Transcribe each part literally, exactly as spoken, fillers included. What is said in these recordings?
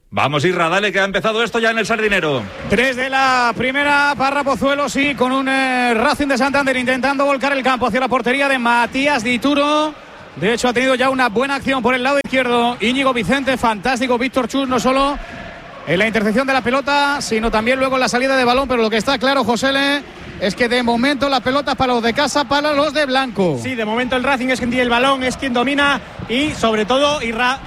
Vamos, Isra, dale, que ha empezado esto ya en el Sardinero. Tres de la primera, Parra Pozuelo, sí, con un eh, Racing de Santander intentando volcar el campo hacia la portería de Matías Dituro. De hecho, ha tenido ya una buena acción por el lado izquierdo Íñigo Vicente, fantástico Víctor Chus, no solo en la intercepción de la pelota, sino también luego en la salida de balón. Pero lo que está claro, Josele, es que de momento la pelota para los de casa, para los de blanco. Sí, de momento el Racing es quien tiene el balón, es quien domina y sobre todo Irra.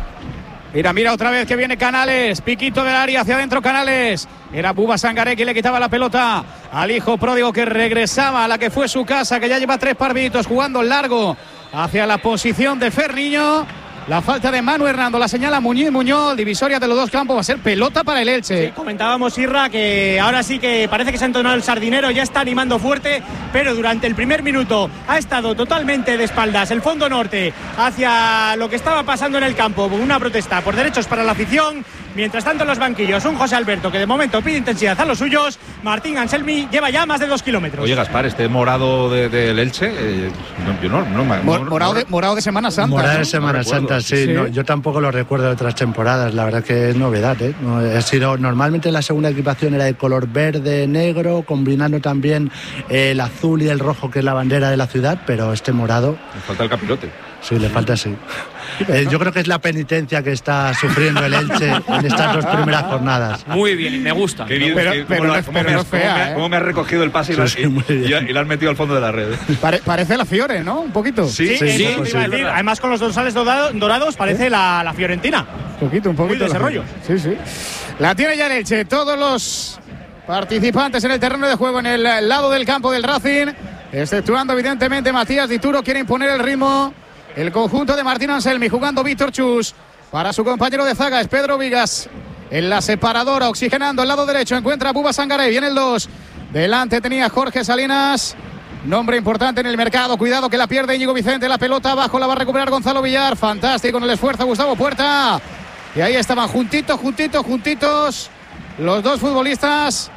Mira, mira otra vez que viene Canales, piquito del área hacia adentro Canales. Era Buba Sangaré quien le quitaba la pelota al hijo pródigo que regresaba a la que fue su casa, que ya lleva tres partiditos jugando largo hacia la posición de Ferniño. La falta de Manu Hernando la señala Muñiz Muñoz, divisoria de los dos campos, va a ser pelota para el Elche. Sí, comentábamos, Irra, que ahora sí que parece que se ha entonado el Sardinero, ya está animando fuerte, pero durante el primer minuto ha estado totalmente de espaldas el fondo norte hacia lo que estaba pasando en el campo, una protesta por derechos para la afición. Mientras tanto en los banquillos, un José Alberto que de momento pide intensidad a los suyos. Martín Anselmi lleva ya más de dos kilómetros. Oye, Gaspar, este morado del de, de Elche, eh, no, yo no, no, no, Mor, morado, de, morado de Semana Santa. Morado de ¿no? Semana no Santa, sí. sí. No, yo tampoco lo recuerdo de otras temporadas, la verdad que es novedad, ¿eh? No, ha sido, normalmente la segunda equipación era de color verde, negro, combinando también eh, el azul y el rojo, que es la bandera de la ciudad, pero este morado... Me falta el capirote. Sí, le falta sí. Eh, yo creo que es la penitencia que está sufriendo el Elche en estas dos primeras jornadas. Muy bien, me gusta. Qué bien, pero, que, pero, cómo, no, cómo pero me no has, es fea, cómo, me, ¿eh? cómo me has recogido el pase y, Sí, lo, sí, y, y, y, y lo has metido al fondo de la red. Pare, parece la Fiore, ¿no? Un poquito. Sí, Sí, sí, sí, sí, sí, sí, iba a decir, además con los dorsales dorados parece ¿Eh? la, la Fiorentina. Un poquito, un poquito. Muy desarrollo. Sí, sí. La tiene ya el Elche. Todos los participantes en el terreno de juego en el lado del campo del Racing, exceptuando evidentemente Matías Dituro, quiere imponer el ritmo. El conjunto de Martín Anselmi jugando Víctor Chus para su compañero de zaga es Pedro Vigas en la separadora, oxigenando el lado derecho, encuentra a Buba Sangaré, viene el dos, delante tenía Jorge Salinas, nombre importante en el mercado, cuidado que la pierde Íñigo Vicente, la pelota abajo la va a recuperar Gonzalo Villar, fantástico en el esfuerzo Gustavo Puerta, y ahí estaban juntitos, juntitos, juntitos los dos futbolistas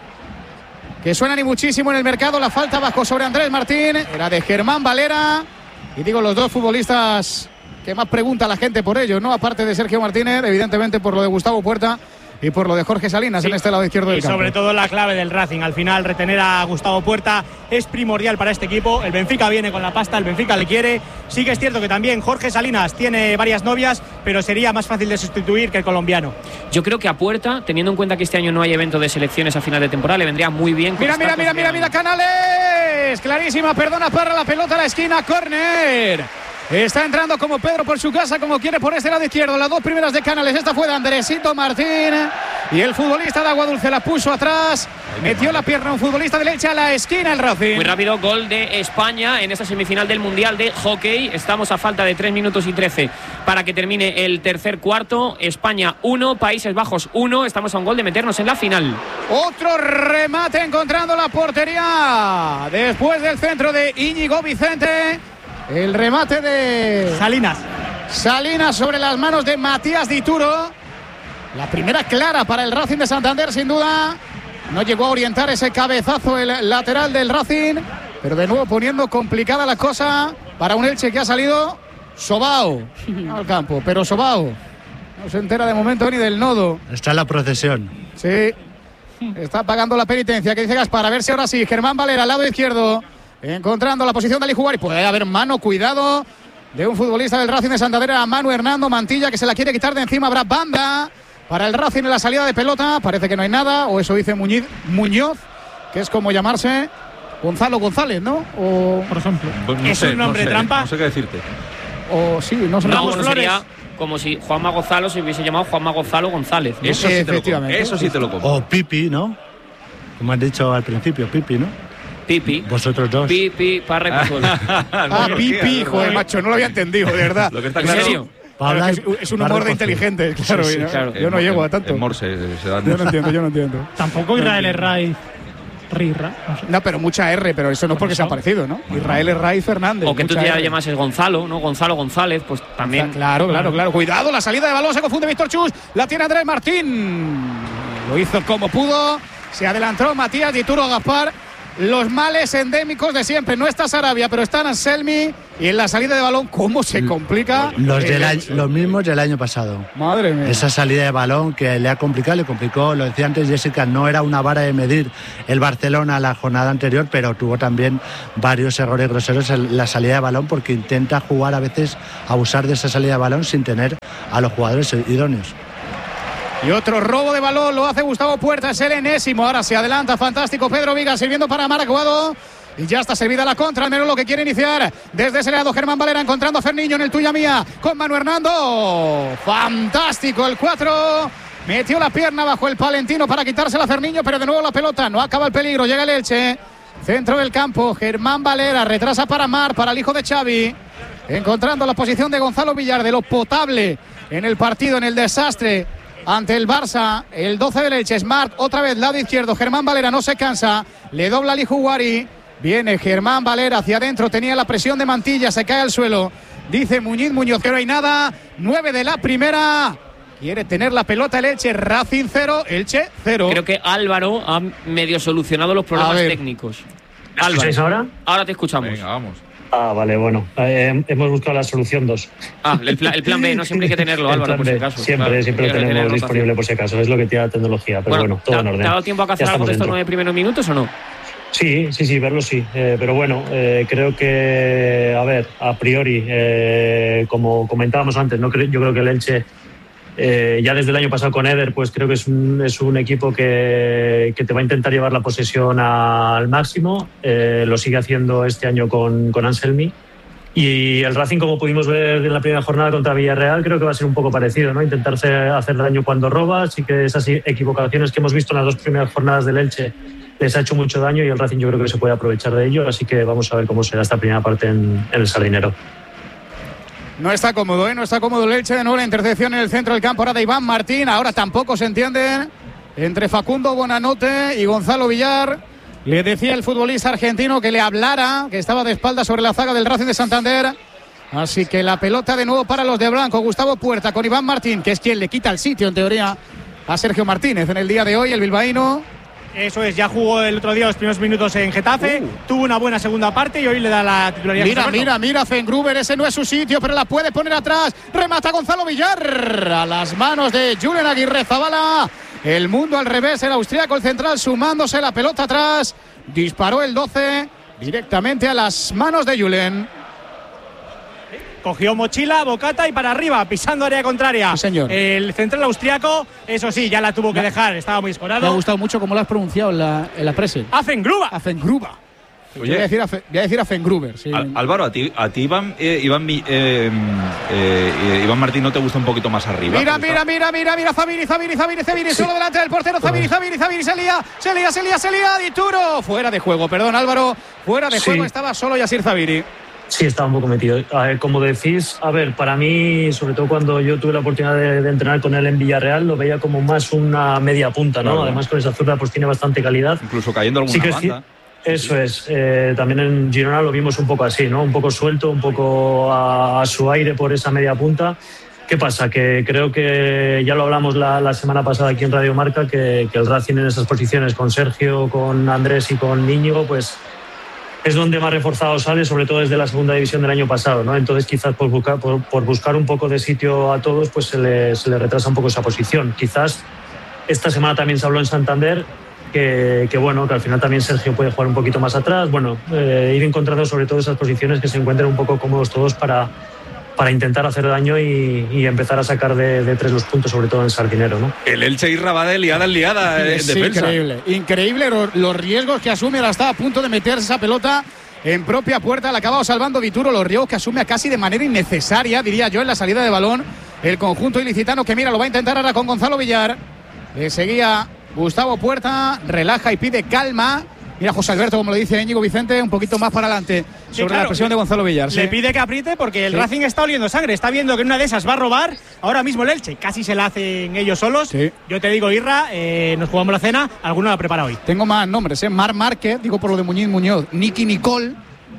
que suenan y muchísimo en el mercado. La falta abajo sobre Andrés Martín era de Germán Valera. Y digo, los dos futbolistas que más pregunta la gente por ellos, ¿no? Aparte de Sergio Martínez, evidentemente por lo de Gustavo Puerta y por lo de Jorge Salinas, sí, en este lado izquierdo del y campo. Y sobre todo la clave del Racing. Al final, retener a Gustavo Puerta es primordial para este equipo. El Benfica viene con la pasta, el Benfica le quiere. Sí que es cierto que también Jorge Salinas tiene varias novias, pero sería más fácil de sustituir que el colombiano. Yo creo que a Puerta, teniendo en cuenta que este año no hay evento de selecciones a final de temporada, le vendría muy bien. Mira, mira, mira, mira, mira, Canales. Clarísima, perdona, para la pelota a la esquina, córner. Está entrando como Pedro por su casa, como quiere por este lado izquierdo. Las dos primeras de Canales, esta fue de Andresito Martín. Y el futbolista de Aguadulce la puso atrás. Metió la pierna un futbolista de Elche a la esquina el Racing. Muy rápido, gol de España en esta semifinal del Mundial de Hockey. Estamos a falta de tres minutos y trece para que termine el tercer cuarto. España uno, Países Bajos uno. Estamos a un gol de meternos en la final. Otro remate encontrando la portería. Después del centro de Íñigo Vicente. El remate de Salinas. Salinas sobre las manos de Matías Dituro. La primera clara para el Racing de Santander, sin duda. No llegó a orientar ese cabezazo el lateral del Racing, pero de nuevo poniendo complicada la cosa para un Elche que ha salido sobao al campo. Pero sobao no se entera de momento ni del nodo. Está en la procesión. Sí, está pagando la penitencia, que dice Gaspar. A ver si ahora sí, Germán Valera al lado izquierdo, encontrando la posición de Ali Jugar, y puede haber mano, cuidado, de un futbolista del Racing de Santander, a Manu Hernando Mantilla, que se la quiere quitar de encima. Habrá banda para el Racing en la salida de pelota, parece que no hay nada, o eso dice Muñiz, Muñoz, que es como llamarse Gonzalo González, ¿no? O, por ejemplo, pues no ¿es sé, un nombre no sé, trampa? No sé qué decirte. O sí, no sé. No, no sería como si Juanma Gonzalo se hubiese llamado Juanma Gonzalo González, ¿no? Eso sí te lo como. Eso sí te lo como. O Pipi, ¿no? Como has dicho al principio, Pipi, ¿no? Pipi. Vosotros dos. Pipi, Parra y Pozuelo. Ah, Pipi, joder, macho, no lo había entendido, de verdad. Lo que está ¿En claro, serio? Claro, es, es un humor de inteligente, claro, Sí, sí, ¿no? claro. Yo no en, llego a en, tanto. En Morse se dan. Yo no entiendo, yo no entiendo. Tampoco Israel es Ray. Rirra. No, sé. No, pero mucha R, pero eso no es porque se han parecido, ¿no? Israel es Ray Fernández. O que tú mucha te R. llamases Gonzalo, ¿no? Gonzalo González, pues también. Claro, claro, claro. Cuidado, la salida de balón se confunde Víctor Chus. La tiene Andrés Martín. Lo hizo como pudo. Se adelantó Matías Dituro Gaspar. los males endémicos de siempre. No está Sarabia, pero está Anselmi. Y en la salida de balón, ¿cómo se complica? Los, del año, los mismos del año pasado. Madre mía. Esa salida de balón que le ha complicado, le complicó, lo decía antes Jessica, no era una vara de medir el Barcelona la jornada anterior, pero tuvo también varios errores groseros en la salida de balón, porque intenta jugar a veces, abusar de esa salida de balón sin tener a los jugadores idóneos. Y otro robo de balón lo hace Gustavo Puerta, es el enésimo. Ahora se adelanta, fantástico Pedro Vigas sirviendo para Marc Guado. Y ya está servida la contra, al menos lo que quiere iniciar desde ese lado Germán Valera, encontrando a Ferniño en el tuya mía con Manu Hernando. Fantástico el cuatro. Metió la pierna bajo el palentino para quitársela a Ferniño, pero de nuevo la pelota, no acaba el peligro, llega el Elche. Centro del campo, Germán Valera, retrasa para Mar, para el hijo de Xavi. Encontrando la posición de Gonzalo Villar, de lo potable en el partido, en el desastre ante el Barça. El doce del Elche, Smart, otra vez lado izquierdo, Germán Valera no se cansa, le dobla a Lijuguari. Viene Germán Valera hacia adentro, tenía la presión de Mantilla, se cae al suelo. Dice Muñiz Muñoz que no hay nada. nueve de la primera. Quiere tener la pelota el Elche. Racing cero, Elche cero. Creo que Álvaro ha medio solucionado los problemas técnicos. ¿Me escucháis ahora? Ahora te escuchamos. Venga, vamos. Ah, vale, bueno. Eh, hemos buscado la solución dos. Ah, el, pla- el plan B, no siempre hay que tenerlo, Álvaro, por si acaso. Siempre, claro, siempre lo tenemos disponible por si acaso. Es lo que tiene la tecnología, pero bueno, bueno todo ¿te, en orden. ¿Te ha dado tiempo a hacer algo de estos nueve primeros minutos o no? Sí, sí, sí, verlo sí. Eh, pero bueno, eh, creo que, a ver, a priori, eh, como comentábamos antes, no creo, yo creo que el Elche, eh, ya desde el año pasado con Eder, pues creo que es un, es un equipo que, que te va a intentar llevar la posesión a, al máximo. Eh, lo sigue haciendo este año con, con Anselmi. Y el Racing, como pudimos ver en la primera jornada contra Villarreal, creo que va a ser un poco parecido, ¿no? Intentar hacer daño cuando roba. Así que esas equivocaciones que hemos visto en las dos primeras jornadas del Elche les ha hecho mucho daño y el Racing yo creo que se puede aprovechar de ello, así que vamos a ver cómo será esta primera parte en, en el Sardinero. No está cómodo, ¿eh? No está cómodo el Elche. De nuevo la intercepción en el centro del campo ahora de Iván Martín. Ahora tampoco se entienden entre Facundo Bonanote y Gonzalo Villar. Le decía el futbolista argentino que le hablara, que estaba de espaldas sobre la zaga del Racing de Santander. Así que la pelota de nuevo para los de blanco. Gustavo Puerta con Iván Martín, que es quien le quita el sitio en teoría a Sergio Martínez en el día de hoy, el bilbaíno. Eso es, ya jugó el otro día los primeros minutos en Getafe, uh. tuvo una buena segunda parte y hoy le da la titularidad. Mira, mira, mira, Fengruber, ese no es su sitio, pero la puede poner atrás. Remata Gonzalo Villar a las manos de Julen Aguirre Zabala. El mundo al revés, el austríaco, el central, sumándose la pelota atrás. Disparó el doce directamente a las manos de Julen. Cogió mochila, bocata y para arriba, pisando área contraria. Sí, señor. El central austriaco, eso sí, ya la tuvo que dejar, estaba muy escorado. Me ha gustado mucho cómo lo has pronunciado en la, en la presa. Afengruba. Afengruba. Oye, voy a decir a, Fe, voy a, decir a Fengruber. Sí. Al, Álvaro, a ti, a ti Iván, eh, Iván, eh, eh, Iván Martín, ¿no te gusta un poquito más arriba? Mira, mira, mira, mira, mira, Zabini, Zabini, Zabini, Zabini, sí. Solo delante del portero, Zabini, Zabini, Zabini, se lía, se lía, se lía, se lía, Dituro. Fuera de juego, perdón, Álvaro, fuera de sí. juego, estaba solo Yasir Zabini. Sí, estaba un poco metido. A ver, como decís, a ver, para mí, sobre todo cuando yo tuve la oportunidad de, de entrenar con él en Villarreal, lo veía como más una media punta, ¿no? Claro. Además, con esa zurda pues tiene bastante calidad. Incluso cayendo alguna sí banda. Eso es. Eh, también en Girona lo vimos un poco así, ¿no? Un poco suelto, un poco a, a su aire por esa media punta. ¿Qué pasa? Que creo que ya lo hablamos la, la semana pasada aquí en Radio Marca, que, que el Racing en esas posiciones con Sergio, con Andrés y con Íñigo, pues es donde más reforzado sale, sobre todo desde la segunda división del año pasado, ¿no? Entonces quizás por buscar, por, por buscar un poco de sitio a todos, pues se le, se le retrasa un poco esa posición. Quizás esta semana también se habló en Santander que, que bueno, que al final también Sergio puede jugar un poquito más atrás. Bueno, eh, ir encontrando sobre todo esas posiciones que se encuentren un poco cómodos todos para, para intentar hacer daño y, y empezar a sacar de, de tres los puntos, sobre todo en Sardinero, ¿no? El Elche Irra va de liada en liada en es defensa. Increíble, increíble los, los riesgos que asume. Ahora está a punto de meterse esa pelota en propia puerta. Le ha acabado salvando Dituro, los riesgos que asume casi de manera innecesaria, diría yo, en la salida de balón. El conjunto ilicitano que mira, lo va a intentar ahora con Gonzalo Villar. Le seguía Gustavo Puerta, relaja y pide calma. Mira José Alberto, como lo dice Íñigo Vicente, un poquito más para adelante sobre sí, claro, la presión de Gonzalo Villar. Le ¿sí? pide que apriete porque el sí. Racing está oliendo sangre. Está viendo que una de esas va a robar. Ahora mismo el Elche casi se la hacen ellos solos. Sí. Yo te digo, Irra, eh, nos jugamos la cena. ¿Alguno la prepara hoy? Tengo más nombres, ¿eh? Mar Márquez, digo por lo de Muñiz Muñoz, Nicky Nicole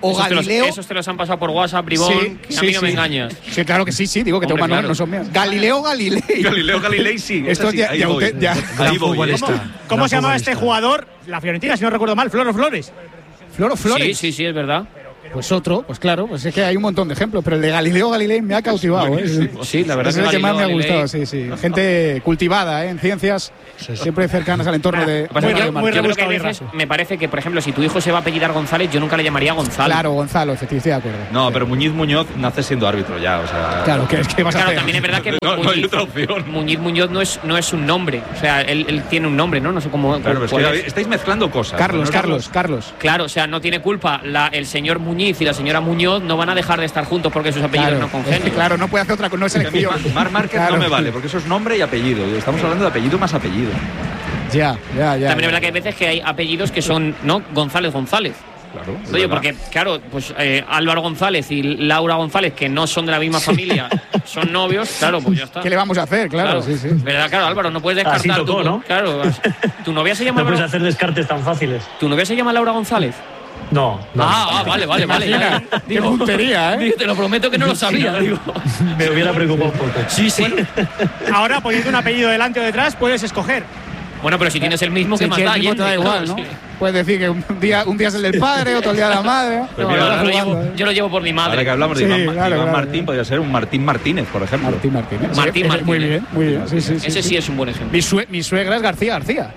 o esos Galileo. Te los, esos te los han pasado por WhatsApp, Bribón. Sí, que a sí, mí no sí. me engañas. Sí, claro que sí, sí. Digo que Hombre, tengo manual, claro. no son mías. Galileo Galilei. Galileo Galilei, sí. Esto sí, ya, ahí ya, voy. usted- ya- Ahí voy. ¿Cómo, futbolista. cómo Gran se llamaba este futbolista. jugador? La Fiorentina, si no recuerdo mal, Floro Flores. Floro Flores. Sí, sí, sí, es verdad. Pues otro, pues claro, pues es que hay un montón de ejemplos, pero el de Galileo Galilei me ha cautivado. ¿eh? Sí, la verdad Es el que que más me ha Galileo gustado, sí, sí. Gente cultivada ¿eh? en ciencias, siempre cercanas al entorno de. Lo que pasa Muy es que re- yo- muy yo creo que rebuscado a y veces raso. me parece que, por ejemplo, si tu hijo se va a apellidar González, yo nunca le llamaría Gonzalo. Claro, Gonzalo, efectivamente, estoy de acuerdo. No, pero Muñiz Muñoz nace siendo árbitro ya, o sea. Claro, ¿qué, qué vas a Claro, hacer? también es verdad que No, no hay Muñiz, otra opción. Muñiz Muñoz no es, no es un nombre. O sea, él, él tiene un nombre, ¿no? No sé cómo. Claro, pero es cuál que es. estáis mezclando cosas. Carlos, ¿no? Carlos, Carlos. Claro, o sea, no tiene culpa. La- el señor Muñiz y la señora Muñoz no van a dejar de estar juntos porque sus apellidos Claro, no congenian. claro, no puede hacer otra cosa, no es Que a mí elección. Mar Márquez Claro. no me vale, porque eso es nombre y apellido. Estamos hablando de apellido más apellido. Ya, ya, ya. También es verdad que hay veces que hay apellidos que son, ¿no? González González. Claro. es Oye, verdad. porque, claro, pues eh, Álvaro González y Laura González, que no son de la misma familia, son novios, claro, pues ya está. ¿Qué le vamos a hacer? Claro, sí, sí. ¿Verdad? Claro, Álvaro, no puedes descartar. Así tocó, tu, ¿no? Claro, tu novia se llama No puedes Álvaro- hacer descartes tan fáciles. ¿Tu novia se llama Laura González? No, no. Ah, ah, vale, vale, vale. Imagina, ya, qué puntería, ¿eh? digo, te lo prometo que no lo sabía, digo. Me hubiera preocupado un poco. Sí, sí. Ahora, poniendo un apellido delante o detrás, puedes escoger. Bueno, pero si tienes el mismo, Sí, que más que el da? mismo te da Allende, igual, claro, ¿no? sí. Puedes decir que un día, un día es el del padre, otro el día de la madre. Pues No, mira, lo Yo vas lo, llevo, jugando, ¿eh? yo lo llevo por mi Ahora que madre. hablamos de Sí, Iván, claro, Iván claro. Martín, podría ser un Martín Martínez, por ejemplo. Martín Martínez. Sí, Martín ese- Martínez. Muy bien, muy bien. Sí, sí, sí, Ese sí. sí es un buen ejemplo. Mi, sue- mi suegra es García García.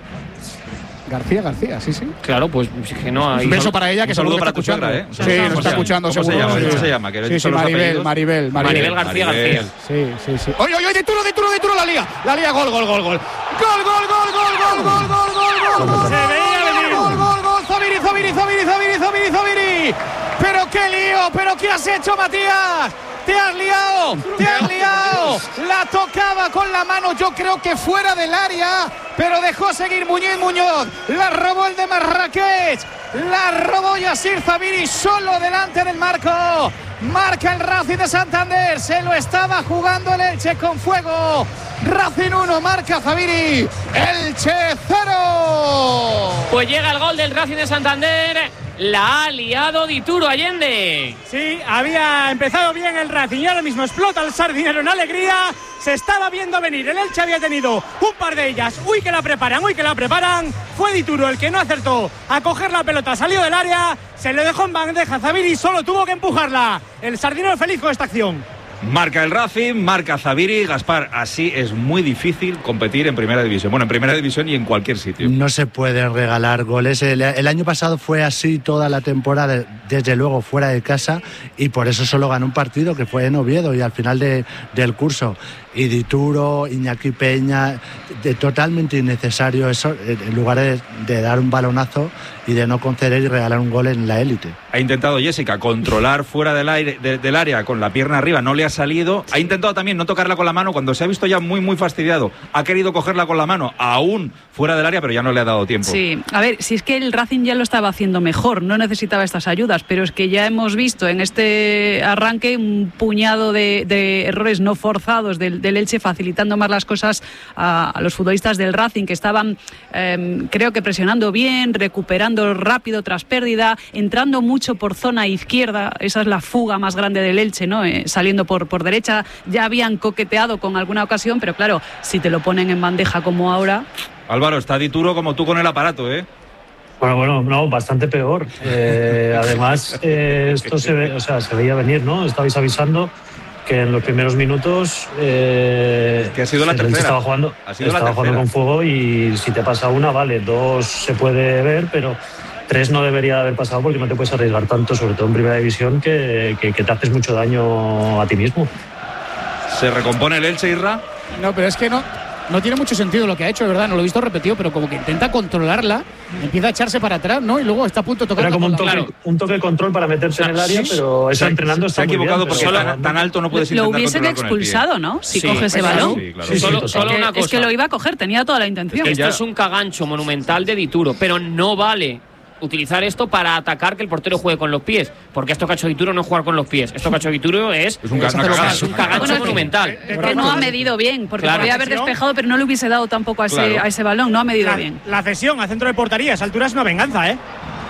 García García, sí, sí. Claro, pues es que no hay. Un beso para ella, que un saludo seguro para que tu está suegra, ¿eh? escuchando. Un Sí, saludo. nos está ¿Cómo se escuchando, llama? seguro. ¿Cómo se llama? Sí. ¿Cómo se llama? Que he Sí, dicho sí, los Maribel, apellidos. Maribel, Maribel. Maribel García García. Sí, sí, sí. Oye, oye, de Turo, de Turo, de Turo, la liga. La liga, gol, gol, gol, gol. Gol, gol, gol, gol, gol, gol, gol, gol, gol. Se veía venir. Gol, gol, gol. Zabiri, Zabiri, Zabiri, Zabiri, Zabiri, Zabiri. Pero qué lío, pero qué has hecho, Matías. Te has liado, te has liado. La tocaba con la mano, yo creo que fuera del área, pero dejó seguir Muñiz Muñoz. La robó el de Marrakech. La robó Yassir Zabiri solo delante del marco. Marca el Racing de Santander. Se lo estaba jugando el Elche con fuego. Racing uno, marca Zabiri. Elche cero. Pues llega el gol del Racing de Santander. La ha liado Dituro Allende. Sí, había empezado bien el Racing y ahora mismo explota el Sardinero en alegría. Se estaba viendo venir. El Elche había tenido un par de ellas. Uy, que la preparan, uy, que la preparan. Fue Dituro el que no acertó a coger la pelota. Salió del área, se le dejó en bandeja Zabiri y solo tuvo que empujarla. El Sardinero feliz con esta acción. Marca el Racing, marca Zabiri, Gaspar. Así es muy difícil competir en primera división. Bueno, en primera división y en cualquier sitio. No se pueden regalar goles. El, el año pasado fue así toda la temporada, desde luego fuera de casa, y por eso solo ganó un partido que fue en Oviedo y al final de, del curso. Y Dituro, Iñaki Peña, de, totalmente innecesario eso, en lugar de, de dar un balonazo y de no conceder y regalar un gol en la élite. Ha intentado Jessica controlar fuera del, aire, de, del área con la pierna arriba, no le ha salido. Ha intentado también no tocarla con la mano cuando se ha visto ya muy, muy fastidiado. Ha querido cogerla con la mano, aún fuera del área, pero ya no le ha dado tiempo. Sí, a ver, si es que el Racing ya lo estaba haciendo mejor, no necesitaba estas ayudas, pero es que ya hemos visto en este arranque un puñado de, de errores no forzados del, del Elche, facilitando más las cosas a, a los futbolistas del Racing, que estaban, eh, creo que presionando bien, recuperando rápido tras pérdida, entrando mucho por zona izquierda. Esa es la fuga más grande del Elche, ¿no? Eh, saliendo por, por derecha. Ya habían coqueteado con alguna ocasión, pero claro, si te lo ponen en bandeja como ahora... Álvaro, está Dituro como tú con el aparato, ¿eh? Bueno, bueno, no, bastante peor. Eh, además, eh, esto se ve, o sea, se veía venir, ¿no? Estabais avisando que en los primeros minutos eh, que ha sido la el Elche tercera. estaba jugando, Ha sido la estaba jugando tercera. con fuego y si te pasa una, vale, dos se puede ver, pero tres no debería haber pasado porque no te puedes arriesgar tanto, sobre todo en primera división, que, que, que te haces mucho daño a ti mismo. ¿Se recompone el Elche, Irra? No, pero es que no, no tiene mucho sentido lo que ha hecho, de verdad. No lo he visto repetido, pero como que intenta controlarla, empieza a echarse para atrás, ¿no? Y luego está a punto de tocar. Era como un la toque, bola. Claro. un toque de control para meterse O sea, en el área, sí, pero eso Se ha- entrenando se está ha muy equivocado bien, porque pero- tan, tan alto no puedes Lo intentar hubiesen controlar con el pie. expulsado, ¿no? Si Sí, coge ese claro. balón. Sí, claro. Sí, sí, Solo, total. solo Que- una es que cosa. lo iba a coger, tenía toda la intención. Esto ya- es un cagancho monumental de Dituro, pero no vale utilizar esto para atacar que el portero juegue con los pies, porque esto que ha hecho Dituro no es jugar con los pies, esto que ha hecho Dituro es, Es un ca- Es una hacerlo cagada. mal. es un cagancho Bueno, es que- monumental. Eh, Es que no ha medido bien, porque Claro. podía haber despejado, pero no le hubiese dado tampoco a ese, Claro. a ese balón, no ha medido La, bien. la cesión a centro de portería a esa altura es una venganza, ¿eh?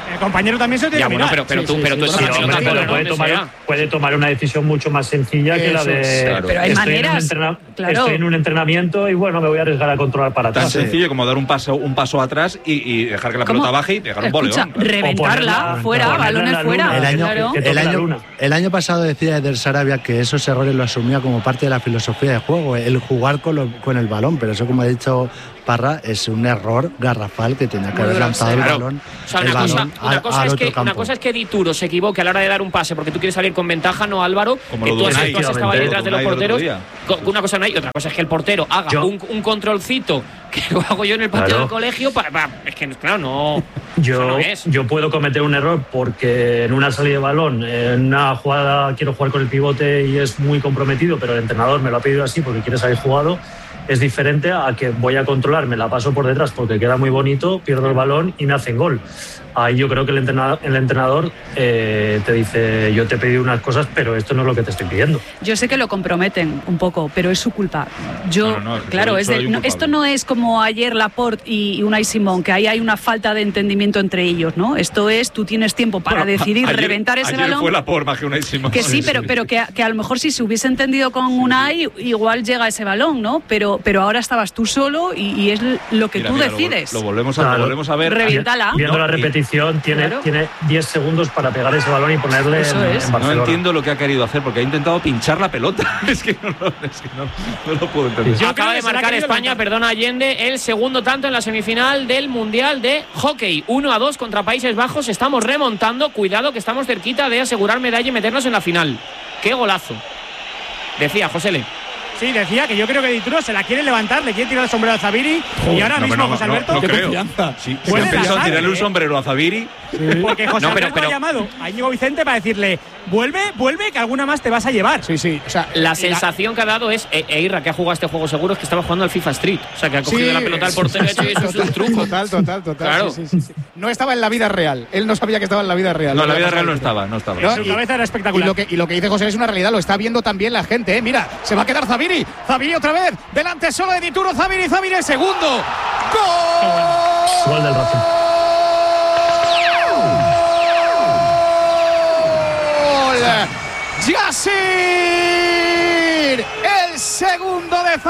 El compañero también se lo tiene que mirar. Bueno, pero, pero sí, tú, sí, pero sí, tú sí, esa sí, pelota, sí, pero sí, no puede, donde tomar, sea. puede tomar una decisión mucho más sencilla que la de. Claro. Pero hay estoy maneras, En un entrena- claro. Estoy en un entrenamiento y bueno, me voy a arriesgar a controlar para Tan atrás. sencillo como dar un paso, un paso atrás y, y dejar que la ¿Cómo? pelota baje y pegar un Escucha, boleón. Claro. reventarla ponerla- fuera, ponerla en balones la fuera. luna. El año, Claro. que toque el, la año, luna. el año pasado decía Eder Sarabia que esos errores lo asumía como parte de la filosofía de juego, el jugar con, lo- con el balón, pero eso, como ha dicho Parra, es un error garrafal que tenía que haber lanzado el Claro. balón, O sea, el una, cosa, balón una, al- cosa al es otro que, una campo. cosa es que Dituro se equivoque a la hora de dar un pase porque tú quieres salir con ventaja, no Álvaro, Como que lo tú has, Unai, tú has estado ahí detrás de los Unai el otro porteros. día. Co- Una cosa no hay, otra cosa es que el portero haga Yo- un, un controlcito que lo hago yo en el patio Claro. del colegio. Pa, pa- es que, claro, no. eso Yo, no es. yo puedo cometer un error porque en una salida de balón, en una jugada quiero jugar con el pivote y es muy comprometido, pero el entrenador me lo ha pedido así porque quiere salir jugado. Es diferente a que voy a controlar, me la paso por detrás porque queda muy bonito, pierdo el balón y me hacen gol. Ahí yo creo que el entrenador, el entrenador eh, te dice, yo te he pedido unas cosas, pero esto no es lo que te estoy pidiendo. Yo sé que lo comprometen un poco, pero es su culpa. Yo, No, no, no, es que claro, solo- es solo de- hay un no, culpable. esto no es como ayer Laporte y Unai Simón, que ahí hay una falta de entendimiento entre ellos, ¿no? Esto es, tú tienes tiempo para Bueno, decidir ayer- reventar ese ayer balón. fue la por más que una Simón. Que sí, pero, pero que, a- que a lo mejor si se hubiese entendido con Unai, igual llega ese balón, ¿no? Pero, pero ahora estabas tú solo y, y es lo que Mira, tú mira, lo- decides. Lo, volvemos a, Claro. lo volvemos a ver. Reviéntala. Viendo No, la y- repetición, tiene, Claro. tiene diez segundos para pegar ese balón y ponerle Eso en, es. en No Barcelona. entiendo lo que ha querido hacer porque ha intentado pinchar la pelota. es que no, lo- es que no, no lo puedo entender. Yo Acaba creo de que se la ha marcar querido España, levantar. perdona Allende, el segundo tanto en la semifinal del Mundial de Hockey. uno a dos contra Países Bajos. Estamos remontando. Cuidado que estamos cerquita de asegurar medalla y meternos en la final. ¡Qué golazo! Decía Josele. Sí, decía que yo creo que Dituro se la quiere levantar, le quiere tirar el sombrero a Zabiri y ahora No, mismo no, José no, Alberto. no qué creo. confianza. Sí, si Puede han pensado lanzar, tirarle un ¿eh? sombrero a Zabiri. Porque José No, pero- Alberto pero- ha llamado a Íñigo Vicente para decirle, vuelve, vuelve, que alguna más te vas a llevar. Sí, sí. O sea, La sensación que ha dado es, e, Eira, que ha jugado este juego seguro, es que estaba jugando al FIFA Street. O sea, que ha cogido sí, la pelota al portero y ha hecho y eso es un total, truco. Total, total, total. Claro. Sí, sí, sí, sí. No estaba en la vida real. Él no sabía que estaba en la vida real. No, en la Lo que vida ha real no pasado. estaba, no estaba. No, Su y- cabeza era espectacular. Y lo, que, y lo que dice José es una realidad, lo está viendo también la gente, ¿eh? Mira, se va a quedar Zabiri. Zabiri otra vez, delante solo de Dituro, Zabiri, Zabiri el segundo. ¡Gol! Gol del Racing. Yassir, el segundo de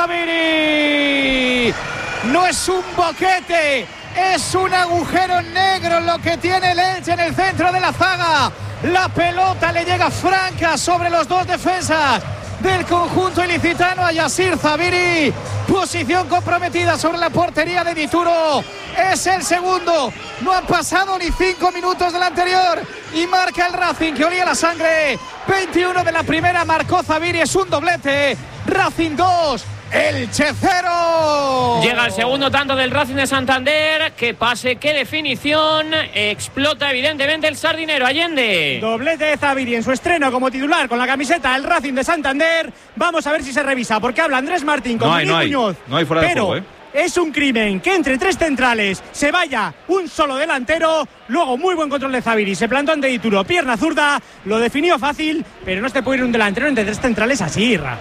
Zabiri. No es un boquete, es un agujero negro lo que tiene el Elche en el centro de la zaga. La pelota le llega franca sobre los dos defensas del conjunto ilicitano a Yassir Zabiri. Posición comprometida sobre la portería de Dituro. Es el segundo. No han pasado ni cinco minutos del anterior. Y marca el Racing, que olía la sangre. veintiuno de la primera marcó Zabiri. Es un doblete. Racing dos, Elche cero. Llega el segundo tanto del Racing de Santander. Qué pase, qué definición. Explota evidentemente el sardinero Allende. Doblete de Zabiri en su estreno como titular con la camiseta del Racing de Santander. Vamos a ver si se revisa, porque habla Andrés Martín con No hay, Denis no hay. Muñoz. No hay fuera de Pero juego, ¿eh? es un crimen que entre tres centrales se vaya un solo delantero. Luego muy buen control de Zabiri. Se plantó ante Dituro, pierna zurda. Lo definió fácil, pero no se puede ir un delantero entre tres centrales así, Irra.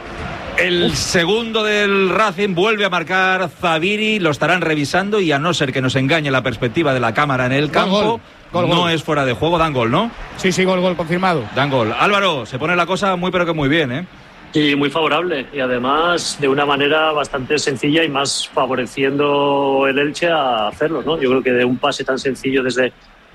El segundo del Racing vuelve a marcar Zabiri, lo estarán revisando y a no ser que nos engañe la perspectiva de la cámara en el campo, gol, gol, no gol. es fuera de juego, dan gol, ¿no? Sí, sí, gol, gol confirmado. Dan gol. Álvaro, se pone la cosa muy pero que muy bien, ¿eh? Y muy favorable, y además de una manera bastante sencilla y más favoreciendo el Elche a hacerlo, ¿no? Yo creo que de un pase tan sencillo desde,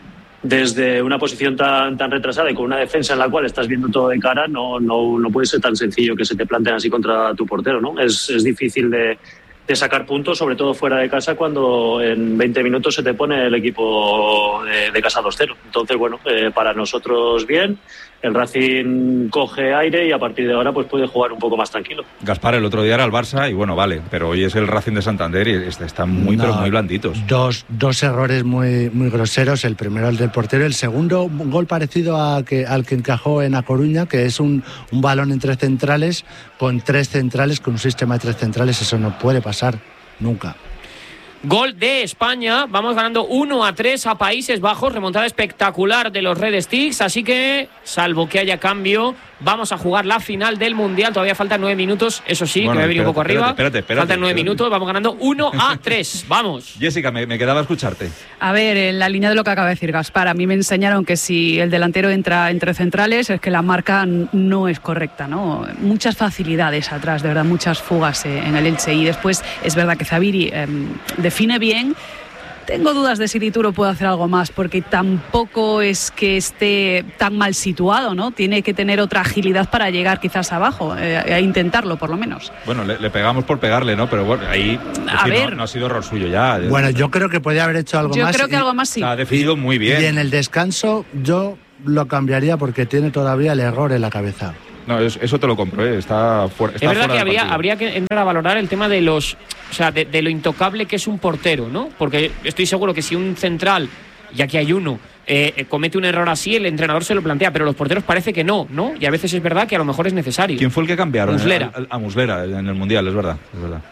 desde una posición tan, tan retrasada y con una defensa en la cual estás viendo todo de cara, no, no, no puede ser tan sencillo que se te planteen así contra tu portero, ¿no? Es, es difícil de, de sacar puntos, sobre todo fuera de casa, cuando en veinte minutos se te pone el equipo de, de casa dos cero. Entonces, bueno, eh, para nosotros bien. El Racing coge aire y a partir de ahora pues puede jugar un poco más tranquilo. Gaspar el otro día era el Barça y bueno, vale, pero hoy es el Racing de Santander y est- están muy No, pero muy blanditos. Dos, dos errores muy, muy groseros. El primero, el del portero. El segundo, un gol parecido a que, al que encajó en A Coruña, que es un, un balón entre centrales, con tres centrales, con un sistema de tres centrales. Eso no puede pasar nunca. Gol de España, vamos ganando uno a tres a Países Bajos, remontada espectacular de los Red Sticks, así que, salvo que haya cambio, vamos a jugar la final del Mundial. Todavía faltan nueve minutos, eso sí, bueno, que me he venido un poco espérate, arriba. Espérate, espérate, faltan nueve espérate. minutos, vamos ganando uno a tres. Vamos. Jessica, me, me quedaba a escucharte. A ver, en la línea de lo que acaba de decir Gaspar, a mí me enseñaron que si el delantero entra entre centrales es que la marca no es correcta, ¿no? Muchas facilidades atrás, de verdad, muchas fugas eh, en el Elche. Y después es verdad que Zabiri eh, define bien. Tengo dudas de si Dituro puede hacer algo más, porque tampoco es que esté tan mal situado, ¿no? Tiene que tener otra agilidad para llegar quizás abajo, eh, a intentarlo por lo menos. Bueno, le, le pegamos por pegarle, ¿no? Pero bueno, ahí A decir, ver. No, no ha sido error suyo ya. Bueno, yo creo que podía haber hecho algo Yo más. creo que y, algo más sí. Se ha definido muy bien. Y en el descanso yo lo cambiaría porque tiene todavía el error en la cabeza. No, es- eso te lo compro, ¿eh? Está fuera. Está Es verdad fuera que del habría, partido. habría que entrar a valorar el tema de los, o sea, de, de lo intocable que es un portero, ¿no? Porque estoy seguro que si un central, ya que hay uno, eh, eh, comete un error así, el entrenador se lo plantea, pero los porteros parece que no, ¿no? Y a veces es verdad que a lo mejor es necesario. ¿Quién fue el que cambiaron? Muslera. A, a Muslera en el Mundial, es verdad. Es verdad.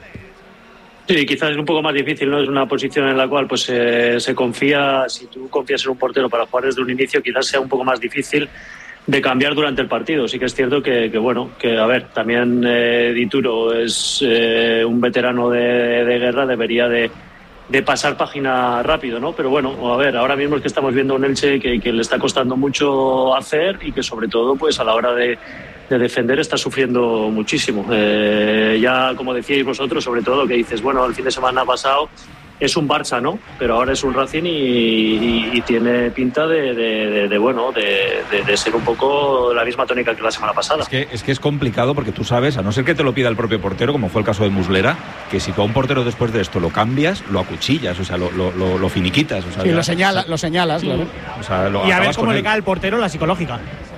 Sí, quizás es un poco más difícil, ¿no? Es una posición en la cual pues eh, se confía, si tú confías en un portero para jugar desde un inicio, quizás sea un poco más difícil de cambiar durante el partido. Sí que es cierto que, que bueno, que a ver, también eh, Dituro es eh, un veterano de, de guerra, debería de, de pasar página rápido, ¿no? Pero bueno, a ver, ahora mismo es que estamos viendo un Elche que, que le está costando mucho hacer y que sobre todo, pues a la hora de, de defender está sufriendo muchísimo. Eh, ya, como decíais vosotros, sobre todo que dices, bueno, el fin de semana pasado es un Barça, ¿no? Pero ahora es un Racing y, y, y tiene pinta de, de, de, de bueno, de, de, de ser un poco la misma tónica que la semana pasada. Es que, es que es complicado porque tú sabes, a no ser que te lo pida el propio portero, como fue el caso de Muslera, que si tú a un portero después de esto lo cambias, lo acuchillas, o sea, lo, lo, lo, lo finiquitas. O sea, Sí, ya- lo, señala, lo señalas, claro. o sea, lo Y a ver acabas cómo con le él. cae al portero la psicológica.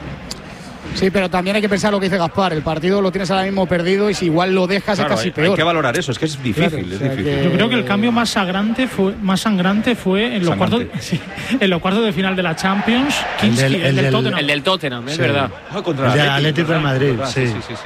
Sí, pero también hay que pensar lo que dice Gaspar. El partido lo tienes ahora mismo perdido y si igual lo dejas Claro, es casi hay, peor. hay que valorar eso, es que es difícil, Claro, es o sea difícil. que- Yo creo que el cambio más sangrante fue, más sangrante fue en los, cuartos, Sangrante. sí, en los cuartos de final de la Champions. El Kinski, del- el, el del del- Tottenham. El del Tottenham, es Sí. verdad. Ah, contra El de Atleti, Atlético de ¿verdad? Madrid, ¿Verdad? sí. sí, sí, sí.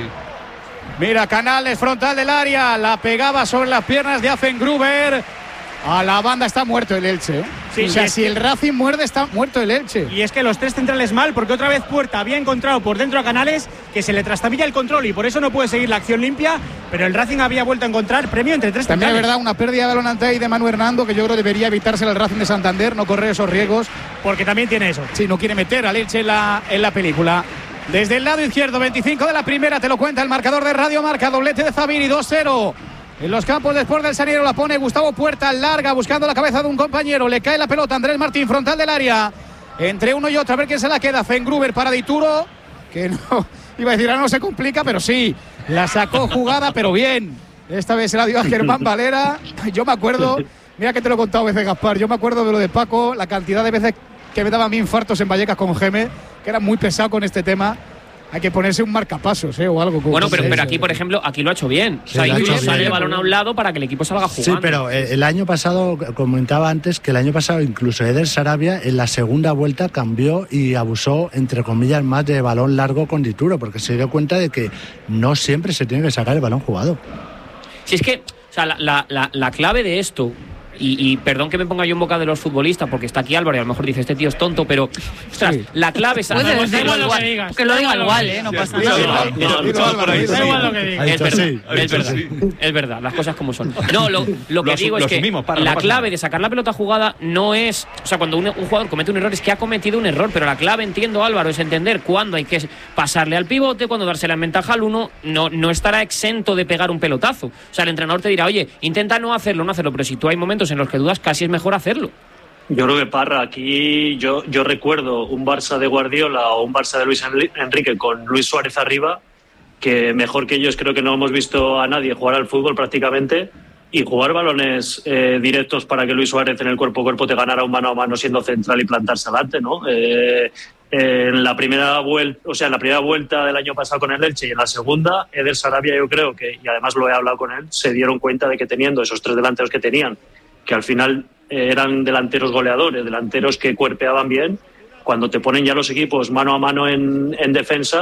Mira, Canales, frontal del área, la pegaba sobre las piernas de Affengruber. A la banda está muerto el Elche. ¿eh? Sí, o sea, y es si que- el Racing muerde, está muerto el Elche. Y es que los tres centrales mal, porque otra vez Puerta había encontrado por dentro a Canales que se le trastabilla el control y por eso no puede seguir la acción limpia, pero el Racing había vuelto a encontrar premio entre tres También es centrales. verdad una pérdida de balón ante ahí de Manu Hernando que yo creo debería evitarse el Racing de Santander, no correr esos riesgos. Porque también tiene eso. Si no quiere meter al Elche en la, en la película. Desde el lado izquierdo, veinticinco de la primera, te lo cuenta el marcador de Radio Marca, doblete de Zabiri, dos cero. En los campos después del Saniero la pone Gustavo Puerta, larga, buscando la cabeza de un compañero. Le cae la pelota Andrés Martín, frontal del área. Entre uno y otro, a ver quién se la queda. Fengruber para Dituro, que no, iba a decir, ahora no se complica, pero sí. La sacó jugada, pero bien. Esta vez se la dio a Germán Valera. Yo me acuerdo, mira que te lo he contado veces, Gaspar. Yo me acuerdo de lo de Paco, la cantidad de veces que me daba a mí infartos en Vallecas con Geme, que era muy pesado con este tema. Hay que ponerse un marcapasos, ¿eh? O algo. como- Bueno, pero, Sí, pero sí. aquí, por ejemplo, aquí lo ha hecho bien. O sea, Sí, lo ha incluso hecho sale bien. el balón a un lado para que el equipo salga jugando. Sí, pero eh, el año pasado, comentaba antes, que el año pasado incluso Eder Sarabia en la segunda vuelta cambió y abusó, entre comillas, más de balón largo con Dituro, porque se dio cuenta de que no siempre se tiene que sacar el balón jugado. Si es que, o sea, la, la, la, la clave de esto, y, y perdón que me ponga yo en boca de los futbolistas, porque está aquí Álvaro y a lo mejor dice, este tío es tonto, pero, ostras, Sí. la clave es... Puede da decirlo igual lo igual, que digas, que lo da diga igual lo igual, que ¿eh? No digas. pasa Dilo, nada. dilo, no, dilo, no, Álvaro, da dilo. Da igual lo que digas. Ha Es dicho verdad, sí, ha es dicho verdad, sí. es verdad, las cosas como son. No, lo, lo que Lo digo asu- es lo que asumimos, Parra, no la pasa clave nada. de sacar la pelota jugada no es, o sea, cuando un, un jugador comete un error es que ha cometido un error, pero la clave, entiendo Álvaro, es entender cuándo hay que pasarle al pivote, cuándo dársela en ventaja al uno, no, no estará exento de pegar un pelotazo. O sea, el entrenador te dirá, oye, intenta no hacerlo, no hacerlo, pero si tú hay momentos en los que dudas, casi es mejor hacerlo. Yo creo que Parra, aquí yo, yo recuerdo un Barça de Guardiola o un Barça de Luis Enrique con Luis Suárez arriba, que mejor que ellos creo que no hemos visto a nadie jugar al fútbol prácticamente y jugar balones eh, directos para que Luis Suárez en el cuerpo a cuerpo te ganara un mano a mano siendo central y plantarse adelante, ¿no? Eh, en la primera vuelta, o sea, en la primera vuelta del año pasado con el Elche y en la segunda, Eder Sarabia yo creo que, y además lo he hablado con él, se dieron cuenta de que teniendo esos tres delanteros que tenían, que al final eh, eran delanteros goleadores, delanteros que cuerpeaban bien, cuando te ponen ya los equipos mano a mano en, en defensa,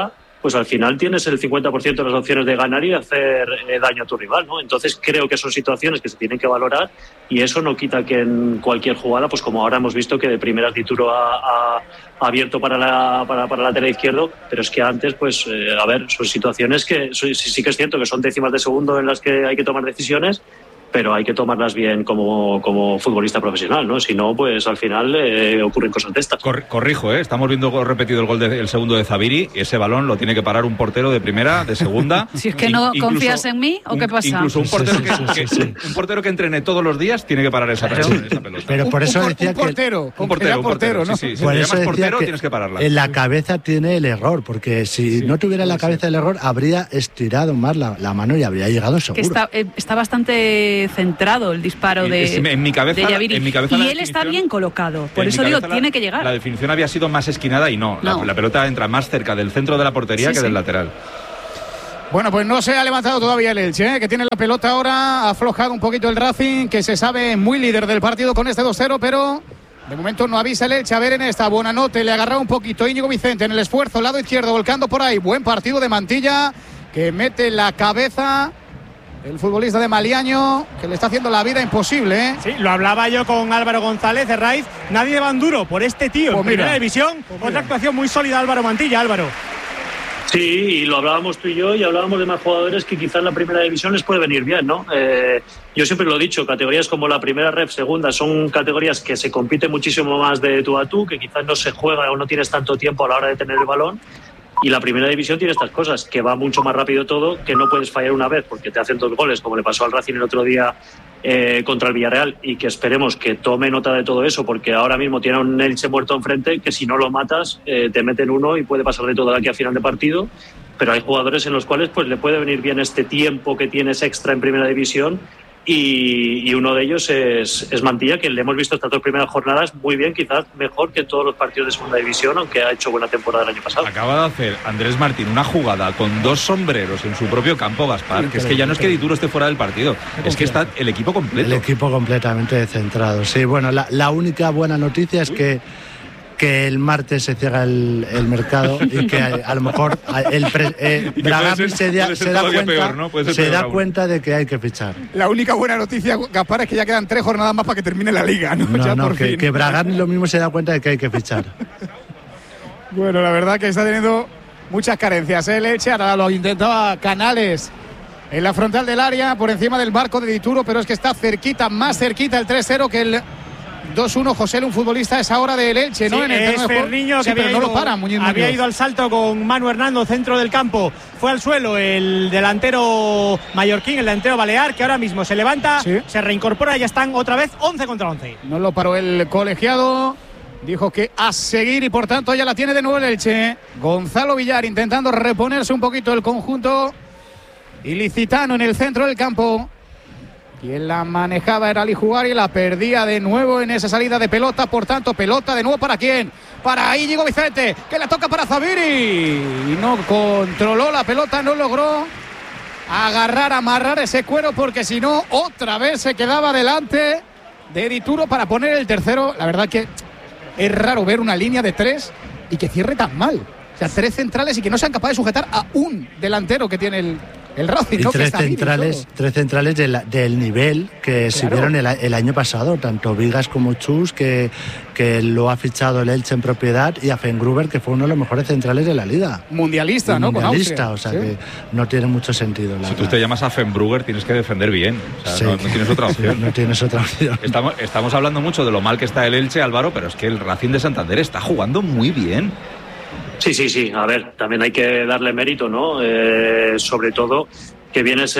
pues al final tienes el cincuenta por ciento de las opciones de ganar y de hacer eh, daño a tu rival, ¿no? Entonces creo que son situaciones que se tienen que valorar y eso no quita que en cualquier jugada, pues como ahora hemos visto que de primeras Dituro ha, ha, ha abierto para la para, para la lateral izquierdo, pero es que antes, pues, eh, a ver, son situaciones que sí, sí que es cierto que son décimas de segundo en las que hay que tomar decisiones, pero hay que tomarlas bien como, como futbolista profesional, ¿no? Si no, pues al final eh, ocurren cosas de estas. Cor- corrijo, ¿eh? Estamos viendo repetido el gol de, el segundo de Zabiri. Ese balón lo tiene que parar un portero de primera, de segunda. Si es que no In- confías en mí, ¿o qué pasa? Incluso un portero, Sí, sí, sí, que, sí, sí. que- un portero que entrene todos los días tiene que parar esa, Claro. pelota, esa pelota. Pero por eso un, decía un que portero, un portero, un portero, ¿no? sí, sí. Si por te eso llamas decía portero, que tienes que pararla. en la cabeza tiene el error, porque si Sí, no tuviera en la cabeza el error, habría estirado más la, la mano y habría llegado seguro. Que está, eh, está bastante centrado el disparo Y- de, es- en mi cabeza- de Yabiri. en mi cabeza y la él está definición- bien colocado. Por En eso mi digo, cabeza la- tiene que llegar. La definición había sido más esquinada y no. La, No. la pelota entra más cerca del centro de la portería Sí, que sí. del lateral. Bueno, pues no se ha levantado todavía el Elche, ¿eh? Que tiene la pelota ahora, ha aflojado un poquito el Racing, que se sabe muy líder del partido con este dos cero, pero de momento no avisa el Elche. A ver en esta, Buonanotte, le agarra un poquito Íñigo Vicente en el esfuerzo, lado izquierdo, volcando por ahí, buen partido de Mantilla, que mete la cabeza el futbolista de Maliaño, que le está haciendo la vida imposible, ¿eh? Sí, lo hablaba yo con Álvaro González de Raiz. Nadie va duro por este tío Pues en mira. primera división. Pues mira. Otra actuación muy sólida, Álvaro Mantilla, Álvaro. Sí, y lo hablábamos tú y yo, y hablábamos de más jugadores que quizás la primera división les puede venir bien, ¿no? Eh, yo siempre lo he dicho, categorías como la primera ref, segunda, son categorías que se compite muchísimo más de tú a tú, que quizás no se juega o no tienes tanto tiempo a la hora de tener el balón. Y la primera división tiene estas cosas, que va mucho más rápido todo, que no puedes fallar una vez porque te hacen dos goles, como le pasó al Racing el otro día eh, contra el Villarreal, y que esperemos que tome nota de todo eso, porque ahora mismo tiene un Elche muerto enfrente, que si no lo matas, eh, te meten uno y puede pasar de todo de aquí a final de partido. Pero hay jugadores en los cuales pues le puede venir bien este tiempo que tienes extra en primera división. Y, y uno de ellos es, es Mantilla, que le hemos visto estas dos primeras jornadas muy bien, quizás mejor que todos los partidos de segunda división, aunque ha hecho buena temporada el año pasado. Acaba de hacer Andrés Martín una jugada con dos sombreros en su propio campo, Gaspar, que es que ya no es que Dituro esté fuera del partido, es que está el equipo completo. El equipo completamente centrado. Sí, bueno, la, la única buena noticia es que, que el martes se cierra el, el mercado y que a, a lo mejor el pre, eh, Y que Bragami puede ser- se, da- puede ser se da todavía cuenta, peor, ¿no? Puede ser se peor da aún. cuenta de que hay que fichar. La única buena noticia, Gaspar, es que ya quedan tres jornadas más para que termine la liga, ¿no? No, Ya no, por que, fin. que Bragami lo mismo se da cuenta de que hay que fichar. Bueno, la verdad que está teniendo muchas carencias. El Elche ahora lo intentaba Canales en la frontal del área, por encima del marco de Dituro, pero es que está cerquita, más cerquita el tres cero que el dos uno. José, un futbolista a esa hora del Elche, ¿no? Sí, en el es terreno de juego. Ferniño, Sí, que pero había, no ido, lo para, Muñiz había Muñoz. ido al salto con Manu Hernando, centro del campo. Fue al suelo el delantero mallorquín, el delantero balear, que ahora mismo se levanta, Sí. se reincorpora y ya están otra vez once contra once. No lo paró el colegiado. Dijo que a seguir y por tanto ya la tiene de nuevo el Elche. Gonzalo Villar intentando reponerse un poquito el conjunto ilicitano en el centro del campo. Quien la manejaba era Alijugar y la perdía de nuevo en esa salida de pelota. Por tanto, pelota de nuevo para quién? Para Íñigo Vicente, que la toca para Zabiri. Y no controló la pelota, no logró agarrar, amarrar ese cuero, porque si no, otra vez se quedaba delante de Dituro para poner el tercero. La verdad que es raro ver una línea de tres y que cierre tan mal. O sea, tres centrales y que no sean capaces de sujetar a un delantero que tiene el, el Racing. Y ¿no? Que tres está bien y centrales, todo. tres centrales del, del nivel que exhibieron el, el año pasado, tanto Vigas como Chus, que, que lo ha fichado el Elche en propiedad, y a Fengruber, que fue uno de los mejores centrales de la liga. Mundialista, ¿no? Mundialista, Con o sea Austria. que no tiene mucho sentido. La Si tú te llamas a Fenbrugger, tienes que defender bien. O sea, Sí. no, no tienes otra opción. No tienes otra opción. Estamos, estamos hablando mucho de lo mal que está el Elche, Álvaro, pero es que el Racing de Santander está jugando muy bien. Sí, sí, sí. A ver, también hay que darle mérito, ¿no? Eh, sobre todo que vienes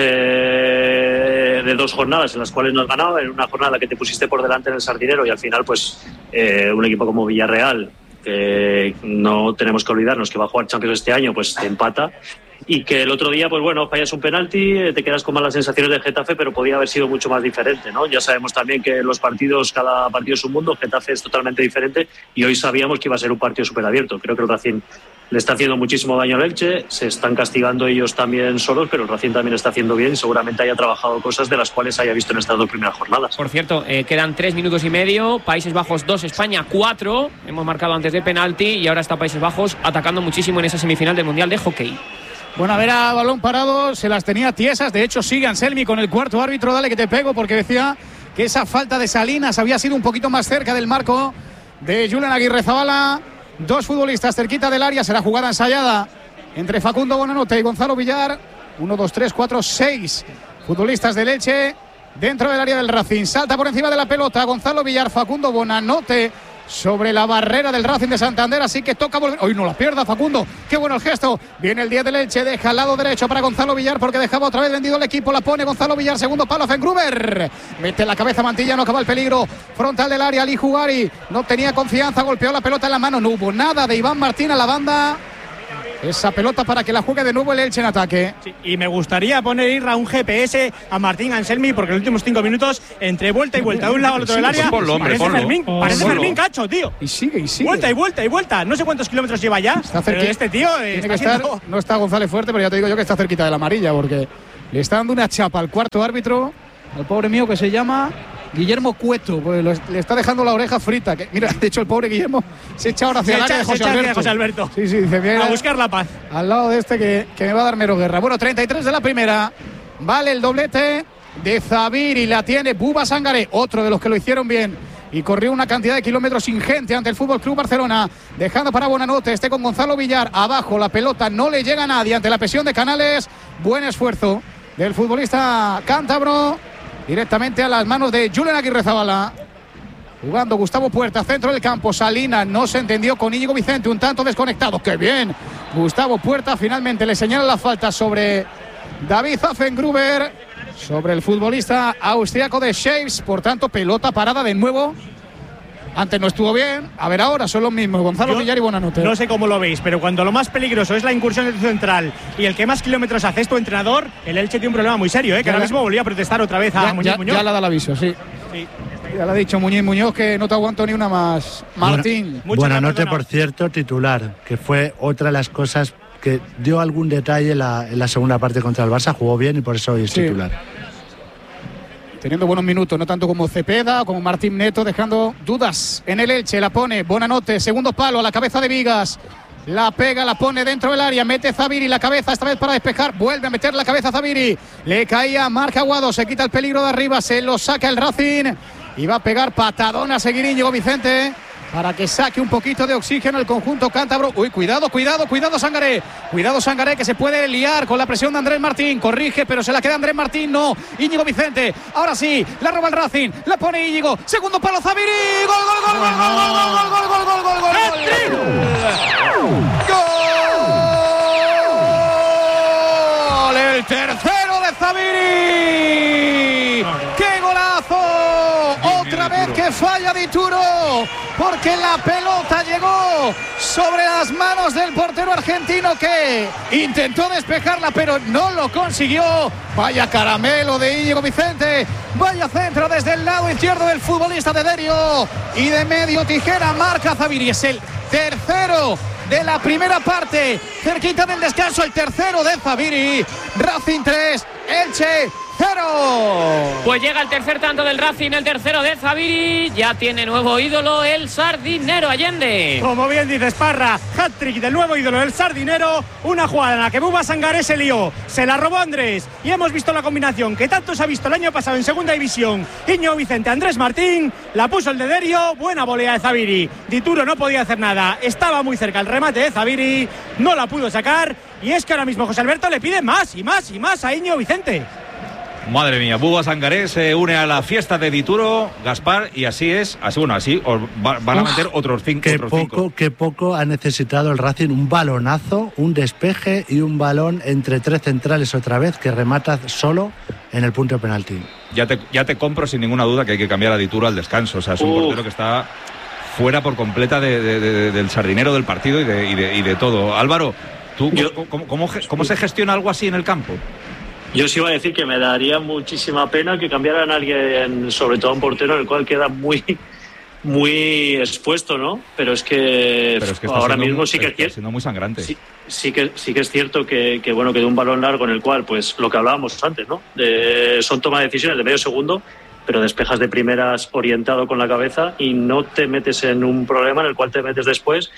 eh, de dos jornadas en las cuales no has ganado, en una jornada que te pusiste por delante en el Sardinero y al final, pues, eh, un equipo como Villarreal, que no tenemos que olvidarnos que va a jugar Champions este año, pues te empata. y que el otro día, pues bueno, fallas un penalti, te quedas con malas sensaciones de Getafe, pero podía haber sido mucho más diferente, ¿no? Ya sabemos también que los partidos, cada partido es un mundo, Getafe es totalmente diferente y hoy sabíamos que iba a ser un partido súper abierto. Creo que el Racing le está haciendo muchísimo daño al Elche, se están castigando ellos también solos, pero el Racing también está haciendo bien y seguramente haya trabajado cosas de las cuales haya visto en estas dos primeras jornadas. Por cierto, eh, quedan tres minutos y medio, Países Bajos dos, España cuatro, hemos marcado antes de penalti y ahora está Países Bajos atacando muchísimo en esa semifinal del Mundial de Hockey. Bueno, a ver, a balón parado, se las tenía tiesas. De hecho, sigue Anselmi con el cuarto árbitro. Dale que te pego, porque decía que esa falta de Salinas había sido un poquito más cerca del marco de Julen Aguirrezabala. Dos futbolistas cerquita del área. Será jugada ensayada entre Facundo Bonanote y Gonzalo Villar. Uno, dos, tres, cuatro, seis futbolistas del Elche dentro del área del Racing. Salta por encima de la pelota Gonzalo Villar, Facundo Bonanote sobre la barrera del Racing de Santander, así que toca volver. Hoy no la pierda Facundo, qué bueno el gesto. Viene el diez del Elche, deja al lado derecho para Gonzalo Villar porque dejaba otra vez vendido el equipo. La pone Gonzalo Villar, segundo palo, Fengruber mete la cabeza Mantilla, no acaba el peligro frontal del área. Ali Jugari no tenía confianza, golpeó la pelota en la mano, no hubo nada de Iván Martín a la banda. Esa pelota para que la juegue de nuevo el Elche en ataque. Sí, y me gustaría poner Irra un G P S a Martín Anselmi, porque en los últimos cinco minutos, entre vuelta y vuelta de un lado al otro sí, del área, ponlo, hombre, parece ponlo. Fermín, Oh, parece ponlo. Fermín Cacho, tío. Y sigue, y sigue. Vuelta y vuelta y vuelta. No sé cuántos kilómetros lleva ya. Está pero cerquita. este tío Tiene está que estar, haciendo... no está González Fuerte, pero ya te digo yo que está cerquita de la amarilla, porque le está dando una chapa al cuarto árbitro, al pobre mío que se llama Guillermo Cueto, pues lo, le está dejando la oreja frita. Que, mira, de hecho el pobre Guillermo se echa ahora hacia Se el área echa- de José se echa hacia Alberto. José Alberto. Sí, sí, dice, mira, A buscar la paz. al lado de este que, que me va a dar mero guerra. Bueno, treinta y tres de la primera. Vale el doblete de Zaviri, la tiene Buba Sangaré, otro de los que lo hicieron bien y corrió una cantidad de kilómetros ingente ante el Fútbol Club Barcelona, dejando para Bonanote, este con Gonzalo Villar abajo, la pelota no le llega a nadie ante la presión de Canales. Buen esfuerzo del futbolista cántabro, directamente a las manos de Julen Aguirrezabala. Jugando Gustavo Puerta, centro del campo. Salinas no se entendió con Íñigo Vicente, un tanto desconectado. ¡Qué bien! Gustavo Puerta finalmente le señala la falta sobre David Pfaffengruber, sobre el futbolista austriaco de Shaves. Por tanto, pelota parada de nuevo. Antes no estuvo bien. A ver, ahora son los mismos, Gonzalo Yo Villar y Bonanote. No sé cómo lo veis, pero cuando lo más peligroso es la incursión de tu central y el que más kilómetros hace es tu entrenador, el Elche tiene un problema muy serio, ¿eh? que Ya ahora la- mismo volvía a protestar otra vez a ya, Muñoz ya- Muñoz. ya le ha dado el aviso, sí. Sí. Ya le ha dicho Muñiz Muñoz que no te aguanto ni una más. Martín. Mucho Buenanote, perdona. por cierto, titular, que fue otra de las cosas que dio algún detalle en la, en la segunda parte contra el Barça, jugó bien y por eso hoy es Sí. titular. Teniendo buenos minutos, no tanto como Cepeda o como Martín Neto, dejando dudas en el Elche. La pone Bonanote, segundo palo a la cabeza de Vigas. La pega, la pone dentro del área, mete Zaviri la cabeza, esta vez para despejar, vuelve a meter la cabeza Zaviri. Le caía Marc Aguado, se quita el peligro de arriba, se lo saca el Racing y va a pegar patadón a seguir Íñigo Vicente para que saque un poquito de oxígeno el conjunto cántabro. Uy, cuidado, cuidado, cuidado Sangaré. Cuidado Sangaré, que se puede liar con la presión de Andrés Martín. Corrige, pero se la queda Andrés Martín. No, Íñigo Vicente. Ahora sí, la roba el Racing. La pone Íñigo. Segundo palo Zaviri. Gol, gol, gol, gol, gol, gol, gol, gol, gol, gol, gol, gol, gol. Gol. El tercero de Zaviri. ¡Qué golazo! Otra vez que falla Dituro, porque la pelota llegó sobre las manos del portero argentino que intentó despejarla pero no lo consiguió. Vaya caramelo de Íñigo Vicente, vaya centro desde el lado izquierdo del futbolista de Derio y de medio tijera marca Zaviri. Es el tercero de la primera parte, cerquita del descanso, el tercero de Zaviri. Racing tres, Elche cero. Pues llega el tercer tanto del Racing, el tercero de Zaviri. Ya tiene nuevo ídolo el Sardinero Allende. Como bien dices, Parra, hat-trick del nuevo ídolo, el Sardinero. Una jugada en la que Buba Sangaré se lió, se la robó Andrés y hemos visto la combinación que tanto se ha visto el año pasado en segunda división. Íñigo Vicente, Andrés Martín, la puso el de Derio, buena volea de Zaviri. Dituro no podía hacer nada, estaba muy cerca el remate de Zaviri, no la pudo sacar y es que ahora mismo José Alberto le pide más y más y más a Íñigo Vicente. Madre mía, Buba Sangaré se une a la fiesta de Dituro, Gaspar, y así es, así bueno, así os va- van a meter otros cinco. Qué otros poco, cinco. qué poco ha necesitado el Racing, un balonazo, un despeje y un balón entre tres centrales otra vez que remata solo en el punto de penalti. Ya te, ya te compro sin ninguna duda que hay que cambiar a Dituro al descanso. O sea, es un Uf. portero que está fuera por completa de- de- de- del Sardinero, del partido y de, y de, y de todo. Álvaro, ¿Tú, Yo- ¿cómo, cómo, cómo se gestiona algo así en el campo? Yo sí iba a decir que me daría muchísima pena que cambiaran a alguien, sobre todo a un portero, el cual queda muy, muy expuesto, ¿no? Pero es que, Pero es que está ahora siendo mismo muy- sí que es está cierto. siendo muy sangrante. Sí, sí que sí que es cierto que, que bueno que de un balón largo en el cual, pues lo que hablábamos antes, ¿no? De- son toma de decisiones de medio segundo, pero despejas de primeras orientado con la cabeza y no te metes en un problema en el cual te metes después.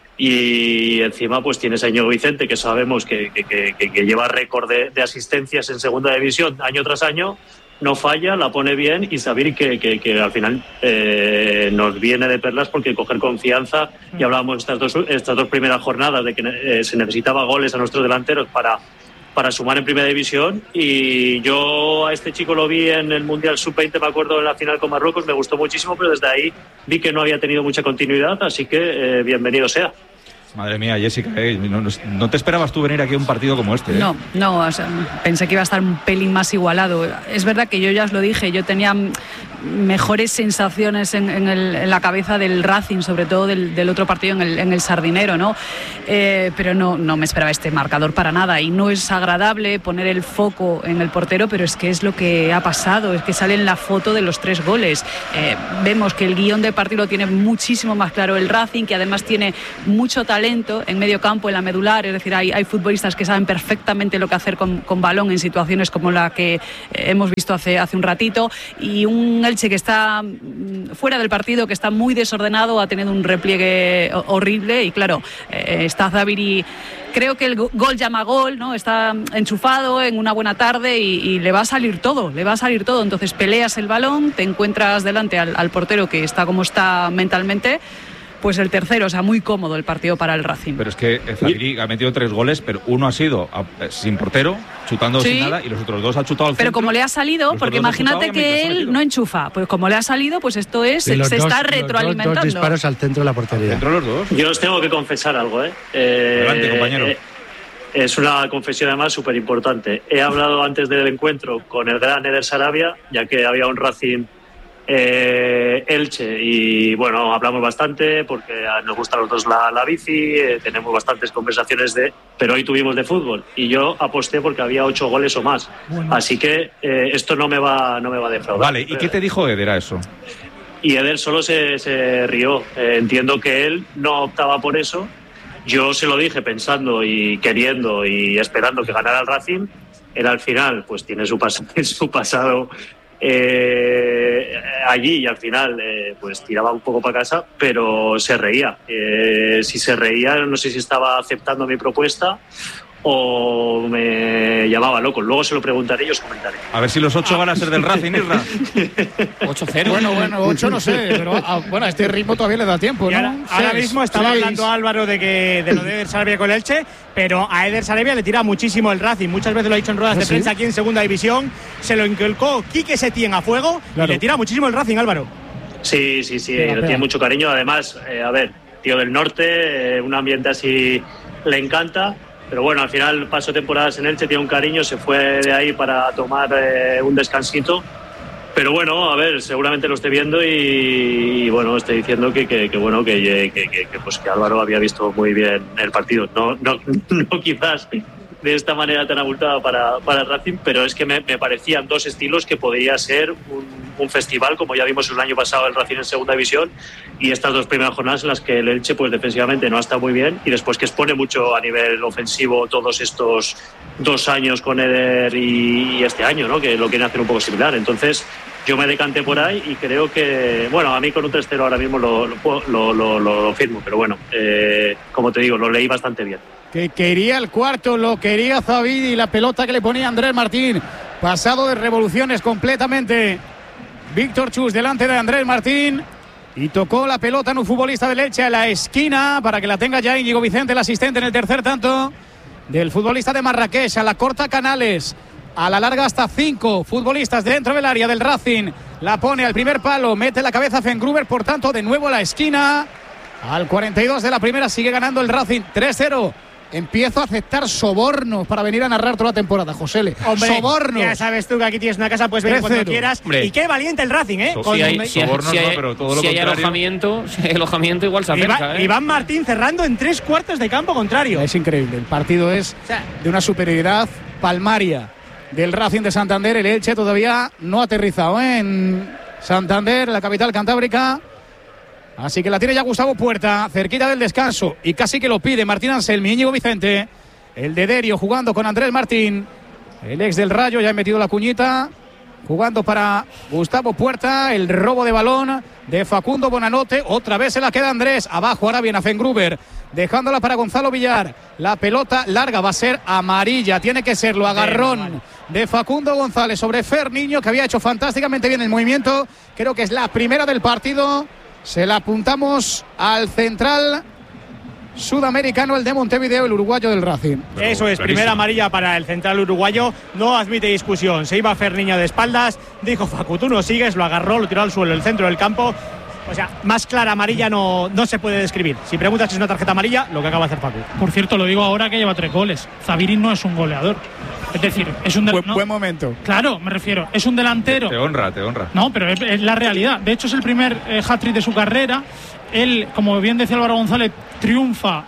Y encima pues tienes a Íñigo Vicente, que sabemos que, que, que, que lleva récord de, de asistencias en segunda división año tras año, no falla, la pone bien, y saber que, que, que al final eh, nos viene de perlas, porque coger confianza, y hablábamos estas dos, estas dos primeras jornadas de que eh, se necesitaba goles a nuestros delanteros para, para sumar en primera división, y yo a este chico lo vi en el Mundial sub veinte, me acuerdo, en la final con Marruecos, me gustó muchísimo, pero desde ahí vi que no había tenido mucha continuidad, así que eh, bienvenido sea. Madre mía, Jessica, eh, no, no- no te esperabas tú venir aquí a un partido como este. ¿eh? No, no, o sea, pensé que iba a estar un pelín más igualado. Es verdad que yo ya os lo dije, yo tenía mm, mejores sensaciones en, en el- en la cabeza del Racing, sobre todo del, del otro partido en el, en el Sardinero, ¿no? Eh, pero no, no me esperaba este marcador para nada, y no es agradable poner el foco en el portero, pero es que es lo que ha pasado, es que sale en la foto de los tres goles. Eh, vemos que el guión de partido lo tiene muchísimo más claro el Racing, que además tiene mucho talento en medio campo, en la medular, es decir, hay, hay futbolistas que saben perfectamente lo que hacer con, con balón en situaciones como la que eh, hemos visto hace, hace un ratito, y un Elche que está mm, fuera del partido, que está muy desordenado, ha tenido un repliegue ho- horrible, y claro, eh, está Zaviri. Creo que el go- gol llama gol, ¿no? Está enchufado en una buena tarde y, y le va a salir todo, le va a salir todo. Entonces peleas el balón, te encuentras delante al, al portero que está como está mentalmente. Pues el tercero, o sea, muy cómodo el partido para el Racing. Pero es que Zaviri ha metido tres goles, pero uno ha sido a- eh, sin portero, chutando Sí. sin nada, y los otros dos ha chutado al Pero centro. como le ha salido, Los porque otros dos han imagínate chutado y que se ha él metido. no enchufa, pues como le ha salido, pues esto es, Sí, se los se dos- está los dos- retroalimentando. Dos disparos al centro de la portería. Dentro los dos. Yo os tengo que confesar algo, ¿eh? Eh, Adelante, compañero. eh, es una confesión además súper importante. He hablado antes del encuentro con el gran Eder Sarabia, ya que había un Racing eh, Elche, y bueno, hablamos bastante porque a- nos gusta a los dos la, la bici, eh, tenemos bastantes conversaciones de, pero hoy tuvimos de fútbol, y yo aposté porque había ocho goles o más. Así que eh, esto no me va, no me va a defraudar. Vale, ¿y qué te dijo Eder a eso? Y Eder solo se, se rió. Eh, entiendo que él no optaba por eso. Yo se lo dije pensando y queriendo y esperando que ganara el Racing. Él al final pues tiene su, pas su pasado eh, allí, y al final eh, pues tiraba un poco para casa, pero se reía. Eh, si se reía, no sé si estaba aceptando mi propuesta o me llamaba loco. Luego se lo preguntaré y os comentaré. A ver si los ocho van a ser del Racing, Isra. ocho cero. Bueno, bueno, ocho no sé, pero a, bueno, a este ritmo todavía le da tiempo, Y ¿no? ahora, ahora Seis, mismo estaba seis. hablando Álvaro de que de lo de Eder Sarabia con el Elche, pero a Eder Sarabia le tira muchísimo el Racing. Muchas veces lo ha dicho en ruedas ¿Ah, de sí? prensa aquí en Segunda División. Se lo inculcó Quique Setién a fuego Claro. y le tira muchísimo el Racing, Álvaro. Sí, sí, sí, Pega, le pega. tiene mucho cariño. Además, eh, a ver, tío del norte, eh, un ambiente así le encanta. Pero bueno, al final pasó temporadas en Elche, tiene un cariño, se fue de ahí para tomar eh, un descansito. Pero bueno, a ver, seguramente lo esté viendo, y, y bueno, estoy diciendo que, que, que bueno que, que, que, que, pues que Álvaro había visto muy bien el partido. No, no, no quizás de esta manera tan abultada para, para Racing, pero es que me, me parecían dos estilos que podría ser un, un festival, como ya vimos el año pasado el Racing en Segunda División, y estas dos primeras jornadas en las que el Elche pues defensivamente no ha estado muy bien, y después que expone mucho a nivel ofensivo todos estos dos años con Eder y, y este año, ¿no? Que lo quieren hacer un poco similar. Entonces yo me decanté por ahí, y creo que, bueno, a mí con un tres cero ahora mismo lo, lo, lo, lo, lo firmo, pero bueno, eh, como te digo, lo leí bastante bien. Que quería el cuarto, lo quería Zavidi, la pelota que le ponía Andrés Martín, pasado de revoluciones completamente. Víctor Chus delante de Andrés Martín, y tocó la pelota en un futbolista del Elche a la esquina para que la tenga ya Íñigo Vicente, el asistente, en el tercer tanto del futbolista de Marrakech. A la corta Canales, a la larga hasta cinco futbolistas dentro del área del Racing. La pone al primer palo, mete la cabeza Fengruber, por tanto de nuevo a la esquina. Al cuarenta y dos de la primera sigue ganando el Racing tres cero empiezo a aceptar sobornos para venir a narrar toda la temporada, Josele. Hombre, sobornos. Ya sabes tú que aquí tienes una casa, puedes venir cuando quieras. Hombre. Y qué valiente el Racing, ¿eh? Si hay, si hay, si hay, pero todo lo si hay contrario. alojamiento, si hay alojamiento igual se acerca, Iván, ¿eh? Iván Martín cerrando en tres cuartos de campo contrario. Es increíble. El partido es O sea, de una superioridad palmaria del Racing de Santander. El Elche todavía no ha aterrizado, ¿eh? En Santander, la capital cantábrica. Así que la tiene ya Gustavo Puerta, cerquita del descanso. Y casi que lo pide Martín Anselmi, Íñigo Vicente. El de Derio jugando con Andrés Martín. El ex del Rayo ya ha metido la cuñita. Jugando para Gustavo Puerta. El robo de balón de Facundo Bonanote. Otra vez se la queda Andrés. Abajo ahora viene a Fengruber. Dejándola para Gonzalo Villar. La pelota larga va a ser amarilla. Tiene que serlo. Agarrón de Facundo González sobre Fer Niño, que había hecho fantásticamente bien el movimiento. Creo que es la primera del partido. Se la apuntamos al central sudamericano, el de Montevideo, el uruguayo del Racing. Eso es, primera amarilla para el central uruguayo. No admite discusión. Se iba a hacer niño de espaldas. Dijo Facu, tú no sigues, lo agarró, lo tiró al suelo, el centro del campo. O sea, más clara amarilla no, no se puede describir. Si preguntas si es una tarjeta amarilla, lo que acaba de hacer Facu. Por cierto, lo digo ahora que lleva tres goles. Zavirin no es un goleador. Es decir, es un Buen, no, buen momento. Claro, me refiero, es un delantero. Te honra, te honra. No, pero es, es la realidad. De hecho, es el primer eh, hat-trick de su carrera. Él, como bien decía Álvaro González, triunfa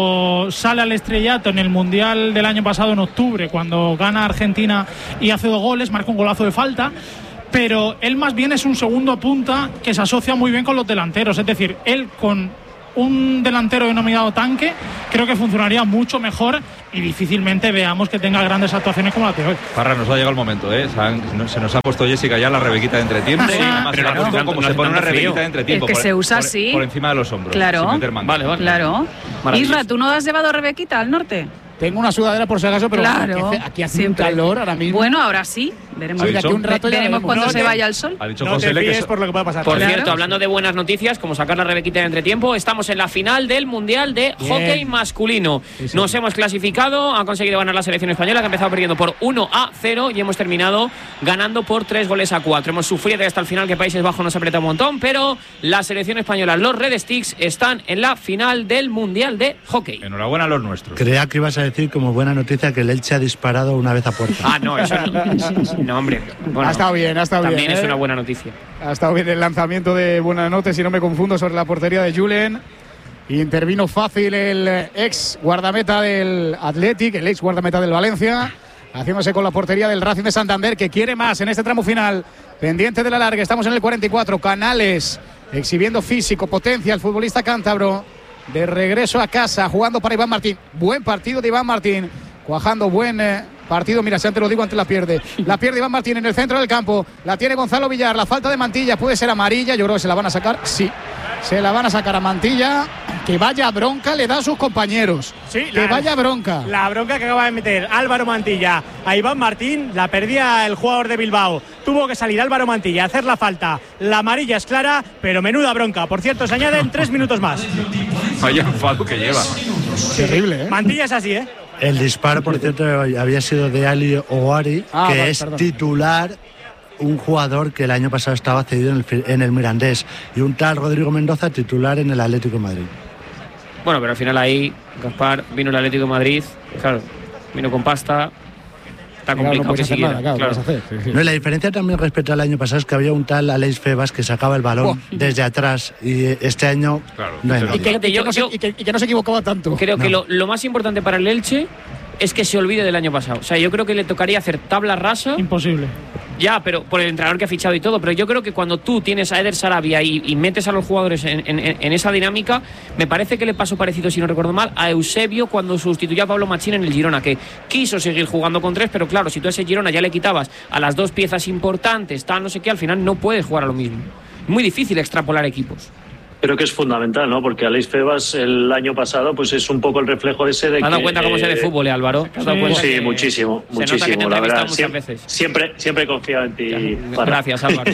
o sale al estrellato en el Mundial del año pasado en octubre, cuando gana Argentina y hace dos goles, marca un golazo de falta. Pero él más bien es un segundo punta que se asocia muy bien con los delanteros. Es decir, él con un delantero denominado Tanque creo que funcionaría mucho mejor y difícilmente veamos que tenga grandes actuaciones como la de hoy. Parra, nos ha llegado el momento, ¿eh? Se, han- se nos ha puesto Jessica ya la rebequita de entretiempo. Sí, Además, pero se la ha no hace puesto tanto- como no se hace pone una tanto frío. rebequita de entretiempo. El que por- se usa por- así. Por encima de los hombros. Claro. Sin meter manga. Vale, vale. Claro. Maravilloso. Isra, ¿tú no has llevado Rebequita al norte? Tengo una sudadera por si acaso, pero Claro. aquí hace, aquí hace un Siempre. calor ahora mismo. Bueno, ahora sí. Veremos, Oye, de aquí un rato ya veremos veremos. cuando No se te- vaya el sol. Ha dicho No José te Le que fíes so- por lo que pueda pasar. Por Claro. cierto, hablando de buenas noticias, como sacar la rebequita de entretiempo, estamos en la final del Mundial de Bien. Hockey Masculino. Sí, sí. Nos hemos clasificado, ha conseguido ganar la selección española, que ha empezado perdiendo por uno a cero y hemos terminado ganando por tres goles a cuatro. Hemos sufrido hasta el final, que Países Bajos nos aprieta un montón, pero la selección española, los Red Sticks, están en la final del Mundial de Hockey. Enhorabuena a los nuestros. Creía que ibas a decir como buena noticia que el Elche ha disparado una vez a puerta. Ah, no, eso no. No, hombre. Bueno, Ha estado bien, ha estado también bien. es ¿eh? una buena noticia. Ha estado bien el lanzamiento de Buenanote, si no me confundo, sobre la portería de Julen. Intervino fácil el ex guardameta del Athletic, el ex guardameta del Valencia, haciéndose con la portería del Racing de Santander, que quiere más en este tramo final. Pendiente de la larga, estamos en el cuarenta y cuatro. Canales exhibiendo físico, potencia, el futbolista cántabro. De regreso a casa, jugando para Iván Martín. Buen partido de Iván Martín. Cuajando buen eh, partido. Mira, si antes lo digo, antes la pierde. La pierde Iván Martín en el centro del campo. La tiene Gonzalo Villar. La falta de Mantilla puede ser amarilla. Yo creo que se la van a sacar. Sí, se la van a sacar a Mantilla. Que vaya bronca le da a sus compañeros. Sí, que la- vaya bronca. La bronca que acaba de meter Álvaro Mantilla a Iván Martín, la perdía el jugador de Bilbao. Tuvo que salir Álvaro Mantilla a hacer la falta. La amarilla es clara, pero menuda bronca. Por cierto, se añaden tres minutos más. Vaya enfado que lleva. Terrible, ¿eh? Mantilla es así, ¿eh? El disparo, por cierto, había sido de Ali Owari, Ah, que vale, es perdón. titular, un jugador que el año pasado estaba cedido en el, Fi- en el Mirandés, y un tal Rodrigo Mendoza, titular en el Atlético de Madrid. Bueno, pero al final ahí, Gaspar, vino el Atlético de Madrid, claro, vino con pasta. Está Claro, no complicado puedes que hacer siguiera. nada, claro, claro. ¿qué vas a hacer? Sí, sí. No, y la diferencia también respecto al año pasado es que había un tal Aleix Febas que sacaba el balón Buah. desde atrás, y este año Claro, no hay y Y nadie. que, y que Yo- no se, yo- y que- y que no se equivocaba tanto. Creo que No. lo, lo más importante para el Elche es que se olvide del año pasado. O sea, yo creo que le tocaría hacer tabla rasa. Imposible. Ya, pero por el entrenador que ha fichado y todo, pero yo creo que cuando tú tienes a Eder Sarabia y, y metes a los jugadores en, en- en esa dinámica, me parece que le pasó parecido, si no recuerdo mal, a Eusebio cuando sustituyó a Pablo Machín en el Girona, que quiso seguir jugando con tres, pero claro, si tú a ese Girona ya le quitabas a las dos piezas importantes, tal, no sé qué, al final no puedes jugar a lo mismo. Muy difícil extrapolar equipos. Creo que es fundamental, ¿no? Porque Aleix Febas el año pasado pues es un poco el reflejo ese de ¿Te has dado que, cuenta cómo eh, se de fútbol, eh, Álvaro? ¿Te has dado sí, cuenta Sí, que muchísimo, se nota que te he muchísimo, la entrevistado verdad. muchas Siempre, veces. siempre, siempre he confiado en ti. Parra. Gracias, Álvaro.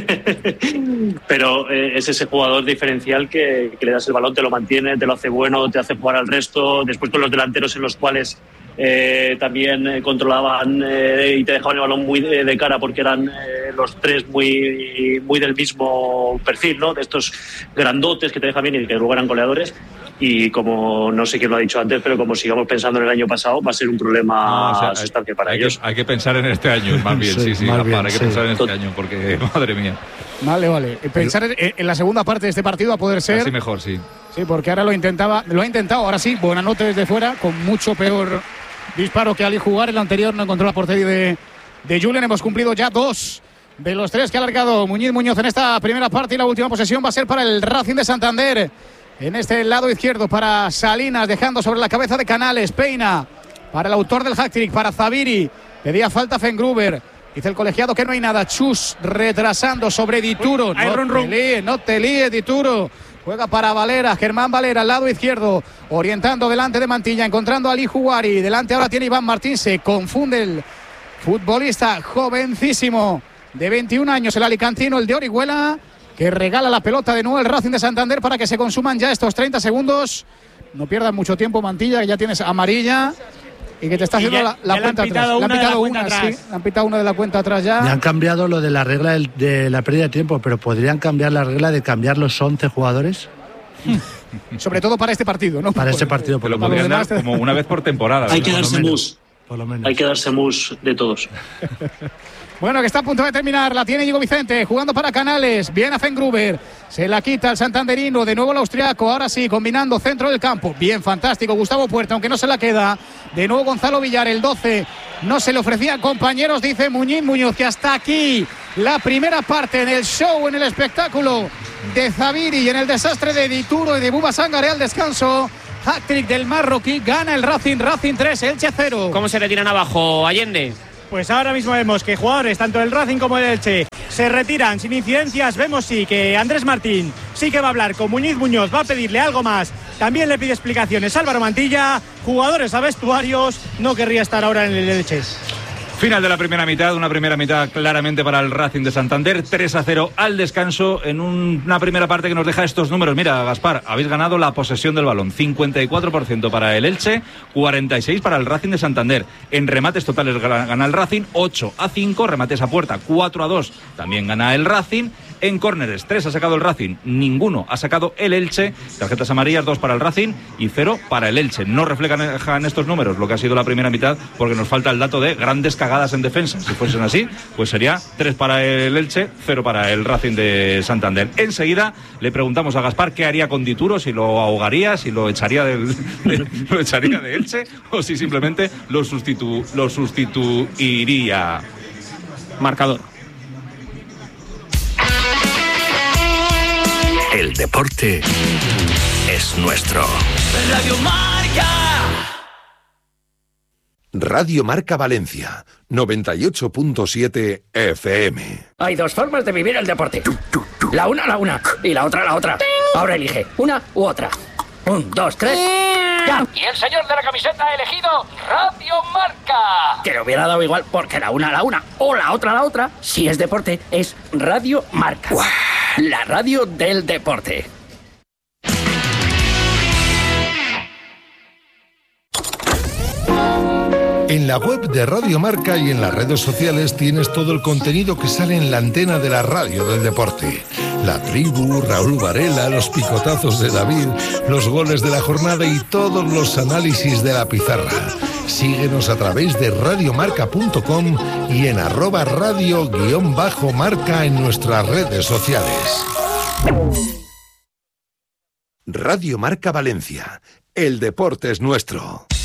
Pero eh, es ese jugador diferencial que, que le das el balón, te lo mantiene, te lo hace bueno, te hace jugar al resto. Después con los delanteros en los cuales eh, también eh, controlaban eh, y te dejaban el balón muy de, de cara porque eran eh, los tres muy, muy del mismo perfil, ¿no? De estos grandotes que te dejan bien y que luego eran goleadores. y como no sé quién lo ha dicho antes, pero como sigamos pensando en el año pasado, va a ser un problema no, o sea, sustancial para hay ellos. Que, hay que pensar en este año, más bien, sí, sí, sí bien, hay que sí. pensar en este año, porque madre mía. Vale, vale. Pensar en, en la segunda parte de este partido a poder ser. Así mejor, sí. Sí, porque ahora lo intentaba, lo ha intentado, ahora sí, buena nota desde fuera, con mucho peor disparo que al jugar. El anterior no encontró la portería de, de Julen. Hemos cumplido ya dos de los tres que ha alargado Muñiz Muñoz en esta primera parte, y la última posesión va a ser para el Racing de Santander. En este lado izquierdo para Salinas, dejando sobre la cabeza de Canales. Peina para el autor del hat-trick, para Zaviri. Pedía falta Fengruber. Dice el colegiado que no hay nada. Chus retrasando sobre Dituro. Uy, no, run, te run. líes, no te líes, Dituro. Juega para Valera, Germán Valera, al lado izquierdo, orientando delante de Mantilla, encontrando a Ali Juari. Delante ahora tiene Iván Martín, se confunde el futbolista jovencísimo de veintiún años, el alicantino, el de Orihuela, que regala la pelota de nuevo el Racing de Santander para que se consuman ya estos treinta segundos. No pierdan mucho tiempo, Mantilla, que ya tienes amarilla y que te está Y haciendo ya- la, la ya le han cuenta pitado atrás. Le han una de la pitado cuenta una, atrás. sí, le han pitado una de la cuenta atrás ya. Le han cambiado lo de la regla del- de la pérdida de tiempo, pero podrían cambiar la regla de cambiar los once jugadores Sobre todo para este partido, ¿no? para este partido, por Te lo lo Para podrían los dar demás te- como una vez por temporada. Hay que ¿no? darse menos. mus. Por lo menos. Hay que darse mus de todos. Bueno, que está a punto de terminar. La tiene Diego Vicente, jugando para Canales. Bien a Fengruber. Se la quita el santanderino. De nuevo el austriaco. Ahora sí, combinando centro del campo. Bien, fantástico. Gustavo Puerta, aunque no se la queda. De nuevo Gonzalo Villar, el doce. No se le ofrecía, compañeros, dice Muñiz Muñoz, que hasta aquí la primera parte en el show, en el espectáculo de Zaviri y en el desastre de Dituro y de Buba Sangare al descanso. Hat-trick del marroquí. Gana el Racing. Racing tres, Elche cero. ¿Cómo se retiran abajo, Allende? Pues ahora mismo vemos que jugadores, tanto del Racing como del Elche, se retiran sin incidencias. Vemos sí que Andrés Martín sí que va a hablar con Muñiz Muñoz, va a pedirle algo más. También le pide explicaciones Álvaro Mantilla. Jugadores a vestuarios. No querría estar ahora en el Elche. Final de la primera mitad, una primera mitad claramente para el Racing de Santander, tres a cero al descanso en un- una primera parte que nos deja estos números. Mira, Gaspar, habéis ganado la posesión del balón, cincuenta y cuatro por ciento para el Elche, cuarenta y seis por ciento para el Racing de Santander. En remates totales gana el Racing, ocho a cinco, remates a puerta, cuatro a dos, también gana el Racing. En córneres, tres ha sacado el Racing, ninguno ha sacado el Elche. Tarjetas amarillas, dos para el Racing y cero para el Elche. No reflejan estos números lo que ha sido la primera mitad, porque nos falta el dato de grandes cagadas en defensa. Si fuesen así, pues sería tres para el Elche, cero para el Racing de Santander. Enseguida le preguntamos a Gaspar qué haría con Dituro, si lo ahogaría, si lo echaría del, de, lo echaría de Elche o si simplemente lo, sustitu, lo sustituiría. Marcador. El deporte es nuestro. Radio Marca. Radio Marca Valencia, noventa y ocho punto siete F M. Hay dos formas de vivir el deporte. La una, la una. Y la otra, la otra. Ahora elige una u otra. Un, dos, tres. ¡Ya! Y el señor de la camiseta ha elegido Radio Marca. Que le hubiera dado igual porque la una, la una. O la otra, la otra. Si es deporte, es Radio Marca. ¡Uah! La radio del deporte. En la web de Radio Marca y en las redes sociales tienes todo el contenido que sale en la antena de la radio del deporte. La tribu, Raúl Varela, los picotazos de David, los goles de la jornada y todos los análisis de la pizarra. Síguenos a través de radiomarca punto com y en arroba radio guión bajo marca en nuestras redes sociales. Radio Marca Valencia. El deporte es nuestro.